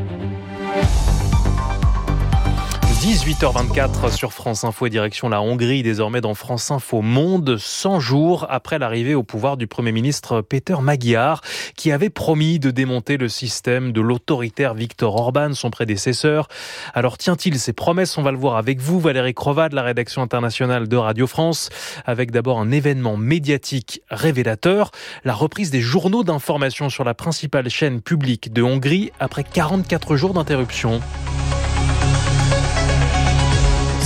dix-huit heures vingt-quatre sur France Info et direction la Hongrie, désormais dans France Info Monde, cent jours après l'arrivée au pouvoir du Premier ministre Péter Magyar, qui avait promis de démonter le système de l'autoritaire Viktor Orban, son prédécesseur. Alors tient-il ses promesses? On va le voir avec vous, Valérie Crova de la rédaction internationale de Radio France, avec d'abord un événement médiatique révélateur, la reprise des journaux d'information sur la principale chaîne publique de Hongrie après quarante-quatre jours d'interruption. Ce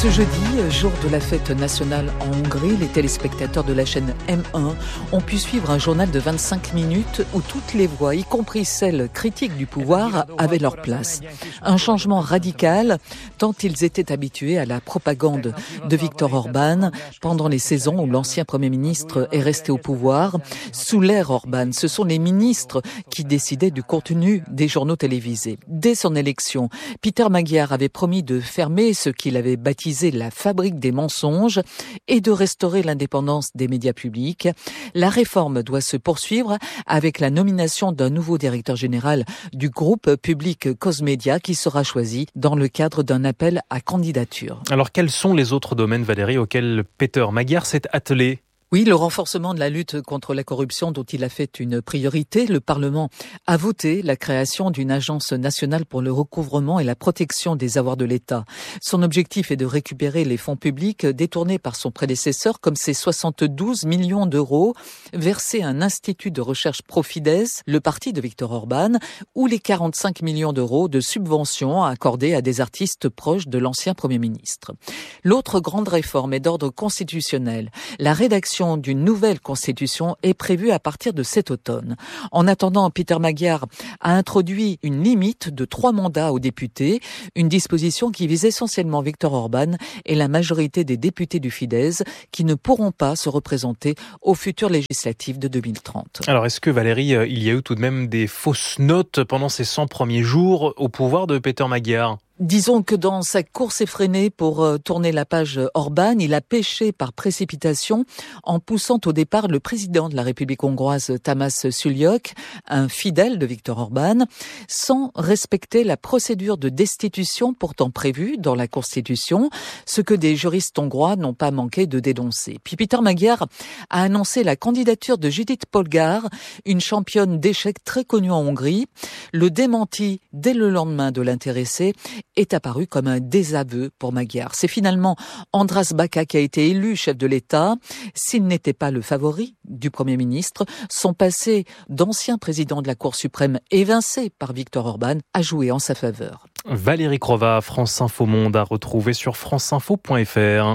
Ce jeudi, jour de la fête nationale en Hongrie, les téléspectateurs de la chaîne M un ont pu suivre un journal de vingt-cinq minutes où toutes les voix, y compris celles critiques du pouvoir, avaient leur place. Un changement radical, tant ils étaient habitués à la propagande de Viktor Orban pendant les saisons où l'ancien Premier ministre est resté au pouvoir. Sous l'ère Orban, ce sont les ministres qui décidaient du contenu des journaux télévisés. Dès son élection, Peter Magyar avait promis de fermer ce qu'il avait baptisé la fabrique des mensonges et de restaurer l'indépendance des médias publics. La réforme doit se poursuivre avec la nomination d'un nouveau directeur général du groupe public Cosmedia qui sera choisi dans le cadre d'un appel à candidature. Alors quels sont les autres domaines, Valérie, auxquels Peter Magyar s'est attelé ? Oui, le renforcement de la lutte contre la corruption dont il a fait une priorité. Le Parlement a voté la création d'une agence nationale pour le recouvrement et la protection des avoirs de l'État. Son objectif est de récupérer les fonds publics détournés par son prédécesseur, comme ces soixante-douze millions d'euros versés à un institut de recherche Profides, le parti de Viktor Orban, ou les quarante-cinq millions d'euros de subventions accordées à des artistes proches de l'ancien Premier ministre. L'autre grande réforme est d'ordre constitutionnel. La rédaction d'une nouvelle constitution est prévue à partir de cet automne. En attendant, Peter Magyar a introduit une limite de trois mandats aux députés, une disposition qui vise essentiellement Viktor Orban et la majorité des députés du Fidesz qui ne pourront pas se représenter aux futures législatives de deux mille trente. Alors est-ce que Valérie, il y a eu tout de même des fausses notes pendant ces cent premiers jours au pouvoir de Peter Magyar ? Disons que dans sa course effrénée pour tourner la page Orban, il a péché par précipitation en poussant au départ le président de la République hongroise, Tamás Sullyok, un fidèle de Viktor Orban, sans respecter la procédure de destitution pourtant prévue dans la Constitution, ce que des juristes hongrois n'ont pas manqué de dénoncer. Puis Peter Magyar a annoncé la candidature de Judith Polgár, une championne d'échecs très connue en Hongrie. Le démenti dès le lendemain de l'intéressé est apparu comme un désaveu pour Magyar. C'est finalement András Baka qui a été élu chef de l'État. S'il n'était pas le favori du Premier ministre, son passé d'ancien président de la Cour suprême évincé par Viktor Orban a joué en sa faveur. Valérie Crova, France Info Monde, à retrouver sur franceinfo point f r.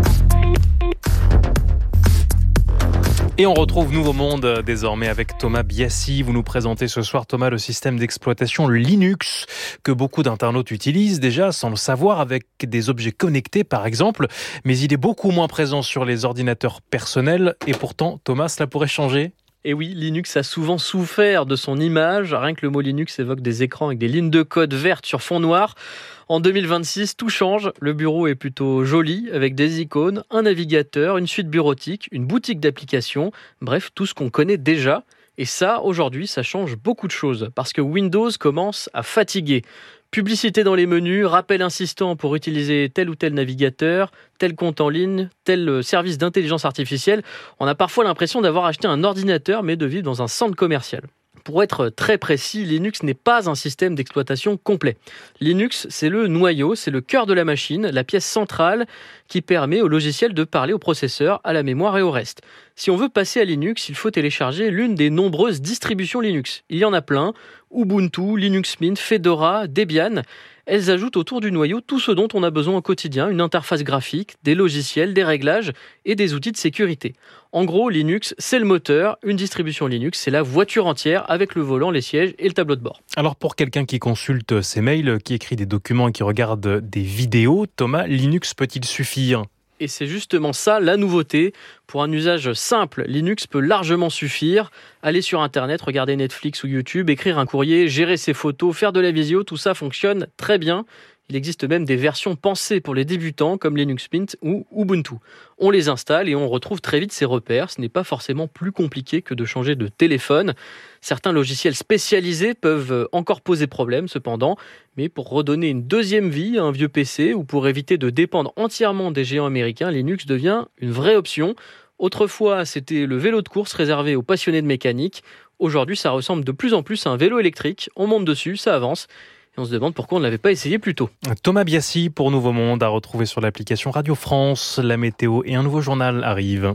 Et on retrouve Nouveau Monde désormais avec Thomas Biassi. Vous nous présentez ce soir, Thomas, le système d'exploitation Linux que beaucoup d'internautes utilisent déjà sans le savoir avec des objets connectés par exemple. Mais il est beaucoup moins présent sur les ordinateurs personnels et pourtant, Thomas, cela pourrait changer ? Et oui, Linux a souvent souffert de son image. Rien que le mot Linux évoque des écrans avec des lignes de code vertes sur fond noir. En deux mille vingt-six, tout change. Le bureau est plutôt joli, avec des icônes, un navigateur, une suite bureautique, une boutique d'applications. Bref, tout ce qu'on connaît déjà. Et ça, aujourd'hui, ça change beaucoup de choses. Parce que Windows commence à fatiguer. Publicité dans les menus, rappel insistant pour utiliser tel ou tel navigateur, tel compte en ligne, tel service d'intelligence artificielle. On a parfois l'impression d'avoir acheté un ordinateur, mais de vivre dans un centre commercial. Pour être très précis, Linux n'est pas un système d'exploitation complet. Linux, c'est le noyau, c'est le cœur de la machine, la pièce centrale qui permet au logiciel de parler au processeur, à la mémoire et au reste. Si on veut passer à Linux, il faut télécharger l'une des nombreuses distributions Linux. Il y en a plein, Ubuntu, Linux Mint, Fedora, Debian. Elles ajoutent autour du noyau tout ce dont on a besoin au quotidien, une interface graphique, des logiciels, des réglages et des outils de sécurité. En gros, Linux, c'est le moteur, une distribution Linux, c'est la voiture entière avec le volant, les sièges et le tableau de bord. Alors pour quelqu'un qui consulte ses mails, qui écrit des documents et qui regarde des vidéos, Thomas, Linux peut-il suffire ? Et c'est justement ça la nouveauté. Pour un usage simple, Linux peut largement suffire. Aller sur Internet, regarder Netflix ou YouTube, écrire un courrier, gérer ses photos, faire de la visio, tout ça fonctionne très bien. Il existe même des versions pensées pour les débutants comme Linux Mint ou Ubuntu. On les installe et on retrouve très vite ses repères. Ce n'est pas forcément plus compliqué que de changer de téléphone. Certains logiciels spécialisés peuvent encore poser problème cependant, mais pour redonner une deuxième vie à un vieux P C ou pour éviter de dépendre entièrement des géants américains, Linux devient une vraie option. Autrefois, c'était le vélo de course réservé aux passionnés de mécanique. Aujourd'hui, ça ressemble de plus en plus à un vélo électrique. On monte dessus, ça avance. On se demande pourquoi on ne l'avait pas essayé plus tôt. Thomas Biassi pour Nouveau Monde, à retrouver sur l'application Radio France. La météo et un nouveau journal arrivent.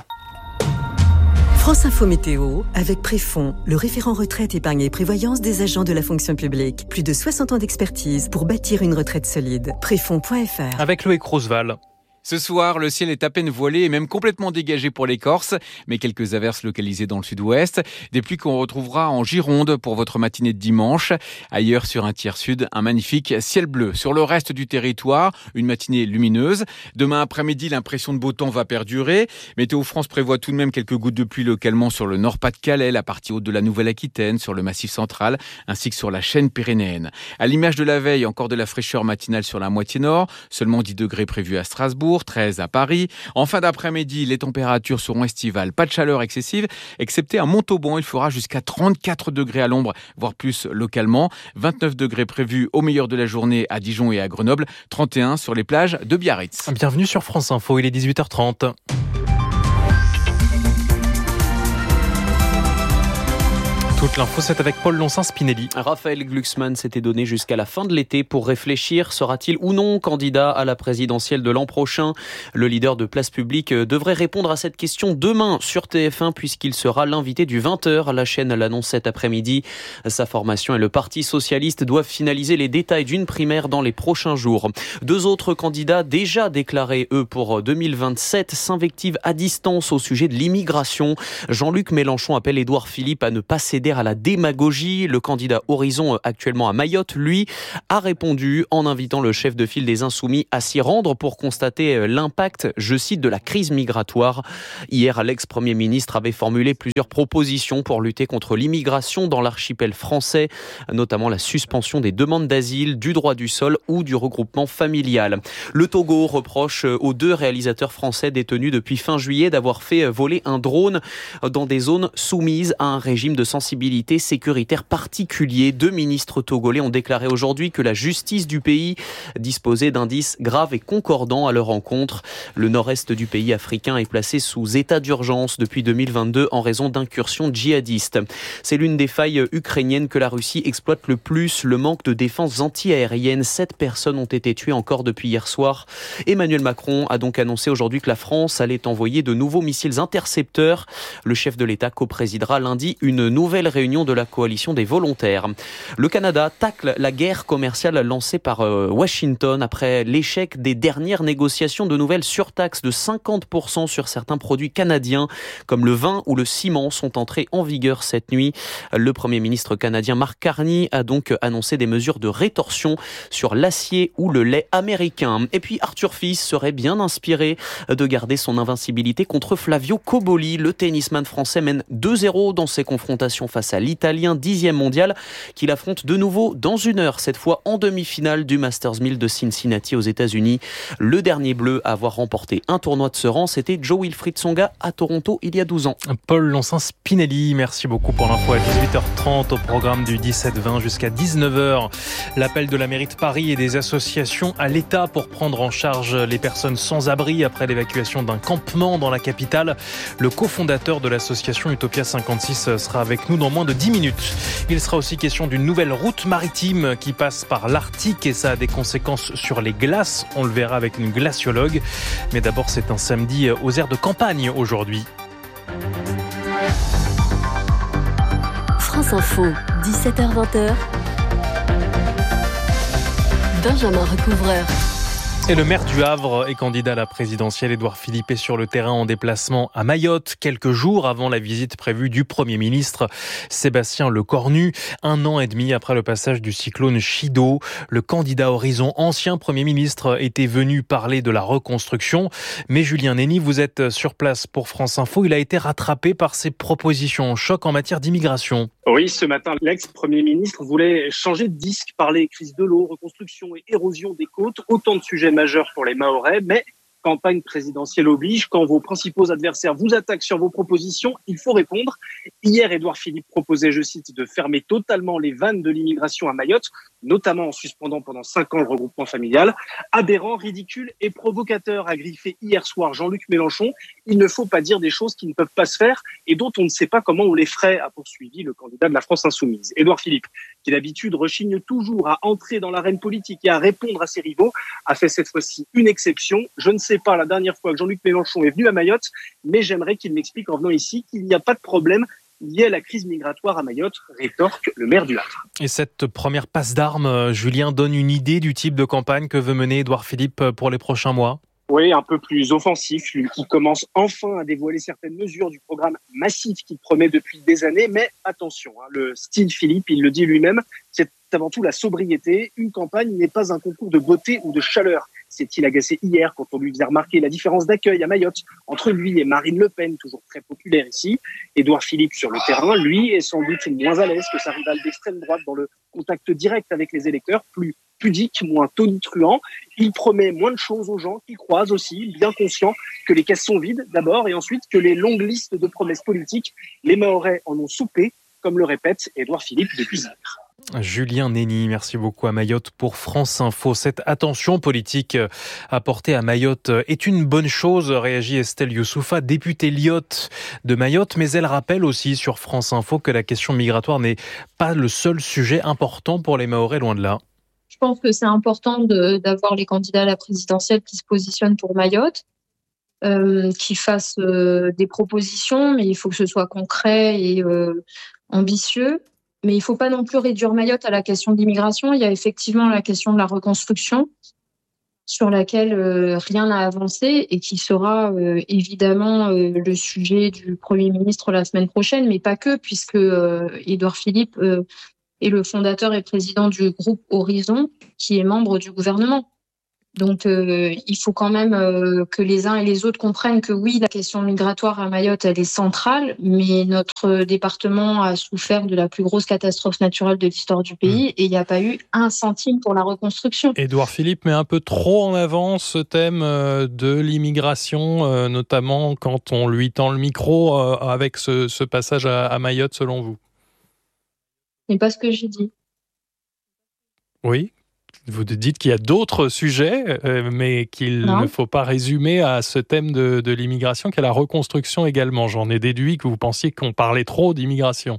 France Info Météo, avec Préfond, le référent retraite, épargne et prévoyance des agents de la fonction publique. Plus de soixante ans d'expertise pour bâtir une retraite solide. Préfond point f r. Avec Loïc Roosevelt. Ce soir, le ciel est à peine voilé et même complètement dégagé pour les Corses, mais quelques averses localisées dans le sud-ouest. Des pluies qu'on retrouvera en Gironde pour votre matinée de dimanche. Ailleurs, sur un tiers sud, un magnifique ciel bleu. Sur le reste du territoire, une matinée lumineuse. Demain après-midi, l'impression de beau temps va perdurer. Météo France prévoit tout de même quelques gouttes de pluie localement sur le Nord-Pas-de-Calais, la partie haute de la Nouvelle-Aquitaine, sur le Massif central, ainsi que sur la chaîne pyrénéenne. À l'image de la veille, encore de la fraîcheur matinale sur la moitié nord. Seulement dix degrés prévus à Strasbourg. treize à Paris. En fin d'après-midi, les températures seront estivales. Pas de chaleur excessive, excepté à Montauban. Il fera jusqu'à trente-quatre degrés à l'ombre, voire plus localement. vingt-neuf degrés prévus au meilleur de la journée à Dijon et à Grenoble. trente et un sur les plages de Biarritz. Bienvenue sur France Info, il est dix-huit heures trente. Toute l'info, c'est avec Paul Lonsin-Spinelli. Raphaël Glucksmann s'était donné jusqu'à la fin de l'été pour réfléchir. Sera-t-il ou non candidat à la présidentielle de l'an prochain ? Le leader de Place Publique devrait répondre à cette question demain sur T F un puisqu'il sera l'invité du vingt heures. La chaîne l'annonce cet après-midi. Sa formation et le Parti Socialiste doivent finaliser les détails d'une primaire dans les prochains jours. Deux autres candidats déjà déclarés, eux, pour deux mille vingt-sept, s'invectivent à distance au sujet de l'immigration. Jean-Luc Mélenchon appelle Édouard Philippe à ne pas céder à la démagogie. Le candidat Horizon, actuellement à Mayotte, lui, a répondu en invitant le chef de file des Insoumis à s'y rendre pour constater l'impact, je cite, de la crise migratoire. Hier, l'ex-premier ministre avait formulé plusieurs propositions pour lutter contre l'immigration dans l'archipel français, notamment la suspension des demandes d'asile, du droit du sol ou du regroupement familial. Le Togo reproche aux deux réalisateurs français détenus depuis fin juillet d'avoir fait voler un drone dans des zones soumises à un régime de sensibilité sécuritaire particulier. Deux ministres togolais ont déclaré aujourd'hui que la justice du pays disposait d'indices graves et concordants à leur encontre. Le nord-est du pays africain est placé sous état d'urgence depuis deux mille vingt-deux en raison d'incursions djihadistes. C'est l'une des failles ukrainiennes que la Russie exploite le plus, le manque de défense anti-aérienne. Sept personnes ont été tuées encore depuis hier soir. Emmanuel Macron a donc annoncé aujourd'hui que la France allait envoyer de nouveaux missiles intercepteurs. Le chef de l'État coprésidera lundi une nouvelle réunion de la coalition des volontaires. Le Canada tacle la guerre commerciale lancée par euh, Washington après l'échec des dernières négociations. De nouvelles surtaxes de cinquante pour cent sur certains produits canadiens comme le vin ou le ciment sont entrés en vigueur cette nuit. Le Premier ministre canadien Mark Carney a donc annoncé des mesures de rétorsion sur l'acier ou le lait américain. Et puis Arthur Fils serait bien inspiré de garder son invincibilité contre Flavio Cobolli. Le tennisman français mène deux zéro dans ses confrontations face à l'Italien dixième mondial qu'il affronte de nouveau dans une heure, cette fois en demi-finale du Masters mille de Cincinnati aux États-Unis. Le dernier bleu à avoir remporté un tournoi de ce rang, c'était Joe-Wilfried Tsonga à Toronto il y a douze ans. Paul Lonsin-Spinelli, merci beaucoup pour l'info à dix-huit heures trente au programme du dix-sept vingt jusqu'à dix-neuf heures. L'appel de la mairie de Paris et des associations à l'État pour prendre en charge les personnes sans abri après l'évacuation d'un campement dans la capitale. Le cofondateur de l'association Utopia cinquante-six sera avec nous dans moins de dix minutes. Il sera aussi question d'une nouvelle route maritime qui passe par l'Arctique et ça a des conséquences sur les glaces. On le verra avec une glaciologue. Mais d'abord, c'est un samedi aux aires de campagne aujourd'hui. France Info, dix-sept heures vingt. Benjamin Recouvreur. Et le maire du Havre est candidat à la présidentielle. Édouard Philippe est sur le terrain en déplacement à Mayotte, quelques jours avant la visite prévue du Premier ministre Sébastien Lecornu. Un an et demi après le passage du cyclone Chido, le candidat Horizon, ancien Premier ministre, était venu parler de la reconstruction. Mais Julien Nény, vous êtes sur place pour France Info. Il a été rattrapé par ses propositions choc en matière d'immigration. Oui, ce matin, l'ex-Premier ministre voulait changer de disque, parler crise de l'eau, reconstruction et érosion des côtes, autant de sujets majeurs pour les Mahorais, mais campagne présidentielle oblige, quand vos principaux adversaires vous attaquent sur vos propositions, il faut répondre. Hier, Édouard Philippe proposait, je cite, de fermer totalement les vannes de l'immigration à Mayotte, notamment en suspendant pendant cinq ans le regroupement familial. Aberrant, ridicule et provocateur, a griffé hier soir Jean-Luc Mélenchon. Il ne faut pas dire des choses qui ne peuvent pas se faire et dont on ne sait pas comment on les ferait, a poursuivi le candidat de la France Insoumise. Édouard Philippe, qui d'habitude rechigne toujours à entrer dans l'arène politique et à répondre à ses rivaux, a fait cette fois-ci une exception. Je ne sais pas la dernière fois que Jean-Luc Mélenchon est venu à Mayotte, mais j'aimerais qu'il m'explique en venant ici qu'il n'y a pas de problème lié à la crise migratoire à Mayotte, rétorque le maire du Havre. Et cette première passe d'armes, Julien, donne une idée du type de campagne que veut mener Édouard Philippe pour les prochains mois ? Oui, un peu plus offensif, lui qui commence enfin à dévoiler certaines mesures du programme massif qu'il promet depuis des années. Mais attention, hein, le style Philippe, il le dit lui-même, c'est avant tout la sobriété. Une campagne n'est pas un concours de beauté ou de chaleur. S'est-il agacé hier quand on lui faisait remarquer la différence d'accueil à Mayotte entre lui et Marine Le Pen, toujours très populaire ici. Édouard Philippe sur le terrain, lui, est sans doute moins à l'aise que sa rivale d'extrême droite dans le contact direct avec les électeurs, plus pudique, moins tonitruant. Il promet moins de choses aux gens qu'il croise aussi, bien conscient que les caisses sont vides d'abord et ensuite que les longues listes de promesses politiques, les Mahorais en ont soupé, comme le répète Édouard Philippe depuis hier. Julien Néni, merci beaucoup à Mayotte pour France Info. Cette attention politique apportée à Mayotte est une bonne chose, réagit Estelle Youssoufa, députée Lyotte de Mayotte, mais elle rappelle aussi sur France Info que la question migratoire n'est pas le seul sujet important pour les Mahorais, loin de là. Je pense que c'est important de, d'avoir les candidats à la présidentielle qui se positionnent pour Mayotte, euh, qui fassent euh, des propositions, mais il faut que ce soit concret et euh, ambitieux. Mais il ne faut pas non plus réduire Mayotte à la question de l'immigration. Il y a effectivement la question de la reconstruction, sur laquelle euh, rien n'a avancé et qui sera euh, évidemment euh, le sujet du Premier ministre la semaine prochaine, mais pas que, puisque euh, Édouard Philippe euh, est le fondateur et président du groupe Horizon, qui est membre du gouvernement. Donc, euh, il faut quand même euh, que les uns et les autres comprennent que oui, la question migratoire à Mayotte, elle est centrale, mais notre département a souffert de la plus grosse catastrophe naturelle de l'histoire du pays mmh. et il n'y a pas eu un centime pour la reconstruction. Édouard Philippe met un peu trop en avant ce thème de l'immigration, notamment quand on lui tend le micro avec ce, ce passage à, à Mayotte, selon vous. Ce n'est pas ce que j'ai dit. Oui. Vous dites qu'il y a d'autres sujets, euh, mais qu'il non. ne faut pas résumer à ce thème de, de l'immigration, qu'à la reconstruction également. J'en ai déduit que vous pensiez qu'on parlait trop d'immigration.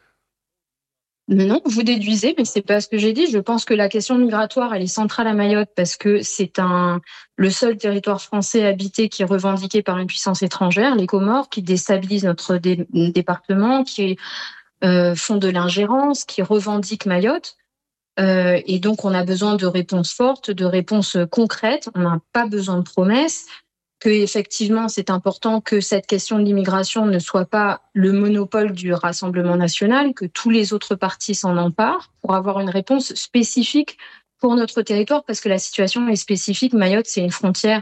Mais non, vous déduisez, mais c'est pas ce que j'ai dit. Je pense que la question migratoire, elle est centrale à Mayotte parce que c'est un, le seul territoire français habité qui est revendiqué par une puissance étrangère, les Comores, qui déstabilisent notre dé- département, qui euh, font de l'ingérence, qui revendiquent Mayotte. Euh, et donc, on a besoin de réponses fortes, de réponses concrètes. On n'a pas besoin de promesses. Que effectivement, c'est important que cette question de l'immigration ne soit pas le monopole du Rassemblement national, que tous les autres partis s'en emparent pour avoir une réponse spécifique pour notre territoire, parce que la situation est spécifique. Mayotte, c'est une frontière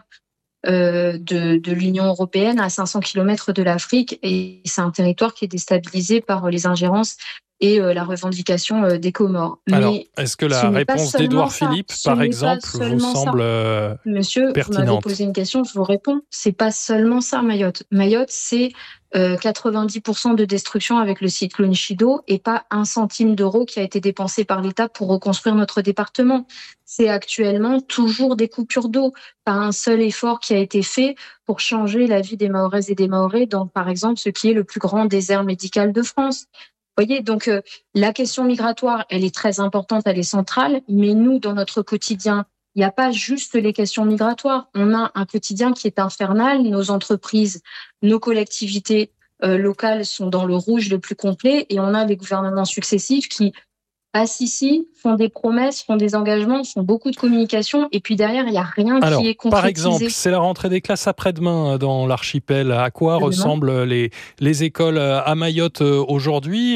euh, de, de l'Union européenne à cinq cents kilomètres de l'Afrique, et c'est un territoire qui est déstabilisé par les ingérences et euh, la revendication euh, des Comores. Alors, mais est-ce que la réponse d'Édouard Philippe, par exemple, vous semble euh, Monsieur, pertinente ? vous m'avez posé une question, je vous réponds. C'est pas seulement ça, Mayotte. Mayotte, c'est euh, quatre-vingt-dix pour cent de destruction avec le cyclone Chido et pas un centime d'euro qui a été dépensé par l'État pour reconstruire notre département. C'est actuellement toujours des coupures d'eau, pas un seul effort qui a été fait pour changer la vie des Mahoraises et des Mahorais dans, par exemple, ce qui est le plus grand désert médical de France. Vous voyez, donc euh, la question migratoire, elle est très importante, elle est centrale, mais nous, dans notre quotidien, il n'y a pas juste les questions migratoires. On a un quotidien qui est infernal. Nos entreprises, nos collectivités euh, locales sont dans le rouge le plus complet et on a des gouvernements successifs qui passent ici, font des promesses, font des engagements, font beaucoup de communication et puis derrière, il n'y a rien Alors, qui est concrétisé. Par exemple, c'est la rentrée des classes après-demain dans l'archipel. À quoi ressemblent les, les écoles à Mayotte aujourd'hui ?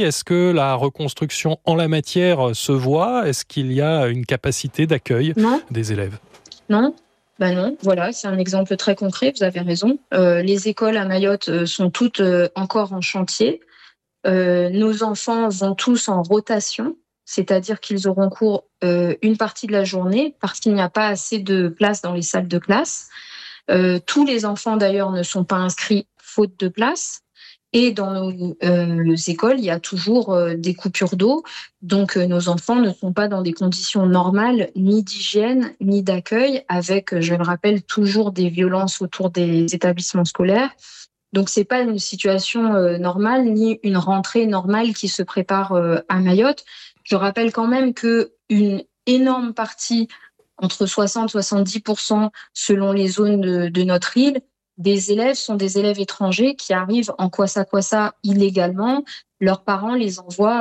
Est-ce que la reconstruction en la matière se voit ? Est-ce qu'il y a une capacité d'accueil non. des élèves ? Non. Ben non, voilà, c'est un exemple très concret, vous avez raison. Euh, les écoles à Mayotte sont toutes euh, encore en chantier. Euh, nos enfants vont tous en rotation. C'est-à-dire qu'ils auront cours euh, une partie de la journée parce qu'il n'y a pas assez de place dans les salles de classe. Euh, tous les enfants, d'ailleurs, ne sont pas inscrits faute de place. Et dans nos euh, écoles, il y a toujours euh, des coupures d'eau. Donc, euh, nos enfants ne sont pas dans des conditions normales, ni d'hygiène, ni d'accueil, avec, je le rappelle, toujours des violences autour des établissements scolaires. Donc, c'est pas une situation euh, normale, ni une rentrée normale qui se prépare euh, à Mayotte. Je rappelle quand même qu'une énorme partie, entre soixante et soixante-dix pour cent selon les zones de, de notre île, des élèves sont des élèves étrangers qui arrivent en Kwassa Kwassa illégalement. Leurs parents les envoient euh,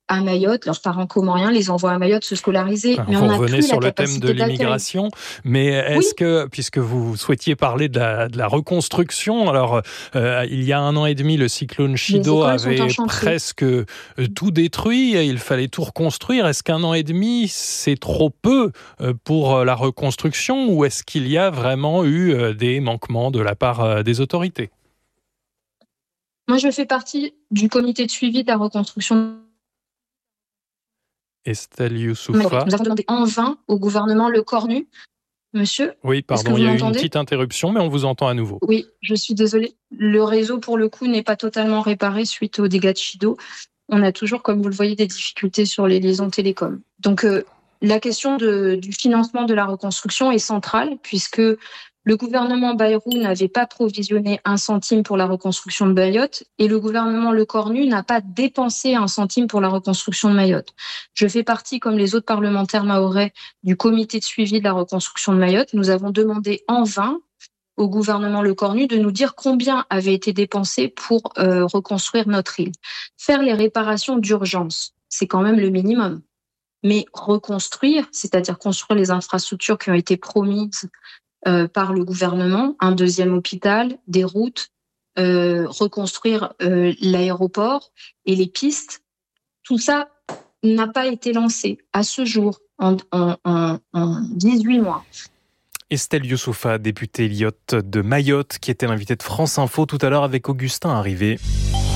à Mayotte, leurs parents comoriens les envoient à Mayotte se scolariser. Enfin, mais vous on n'a revenez plus sur la le thème de l'immigration, mais est-ce oui. que, puisque vous souhaitiez parler de la, de la reconstruction, alors euh, il y a un an et demi, le cyclone Chido avait presque euh, tout détruit, il fallait tout reconstruire. Est-ce qu'un an et demi, c'est trop peu euh, pour la reconstruction, ou est-ce qu'il y a vraiment eu euh, des manquements de la part euh, des autorités ? Moi, je fais partie du comité de suivi de la reconstruction. Estelle Youssoufa. Nous avons demandé en vain au gouvernement le cornu. Monsieur ? Oui, pardon, il y a eu une petite interruption, mais on vous entend à nouveau. Oui, je suis désolée. Le réseau, pour le coup, n'est pas totalement réparé suite aux dégâts de Chido. On a toujours, comme vous le voyez, des difficultés sur les liaisons télécom. Donc, euh, la question de, du financement de la reconstruction est centrale, puisque le gouvernement Bayrou n'avait pas provisionné un centime pour la reconstruction de Mayotte et le gouvernement Le Cornu n'a pas dépensé un centime pour la reconstruction de Mayotte. Je fais partie, comme les autres parlementaires mahorais, du comité de suivi de la reconstruction de Mayotte. Nous avons demandé en vain au gouvernement Le Cornu de nous dire combien avait été dépensé pour euh, reconstruire notre île. Faire les réparations d'urgence, c'est quand même le minimum. Mais reconstruire, c'est-à-dire construire les infrastructures qui ont été promises Euh, par le gouvernement, un deuxième hôpital, des routes, euh, reconstruire euh, l'aéroport et les pistes, tout ça n'a pas été lancé à ce jour, en, en, en, en dix-huit mois. Estelle Youssoufa, députée Lyotte de Mayotte, qui était l'invitée de France Info tout à l'heure avec Augustin Arrivé.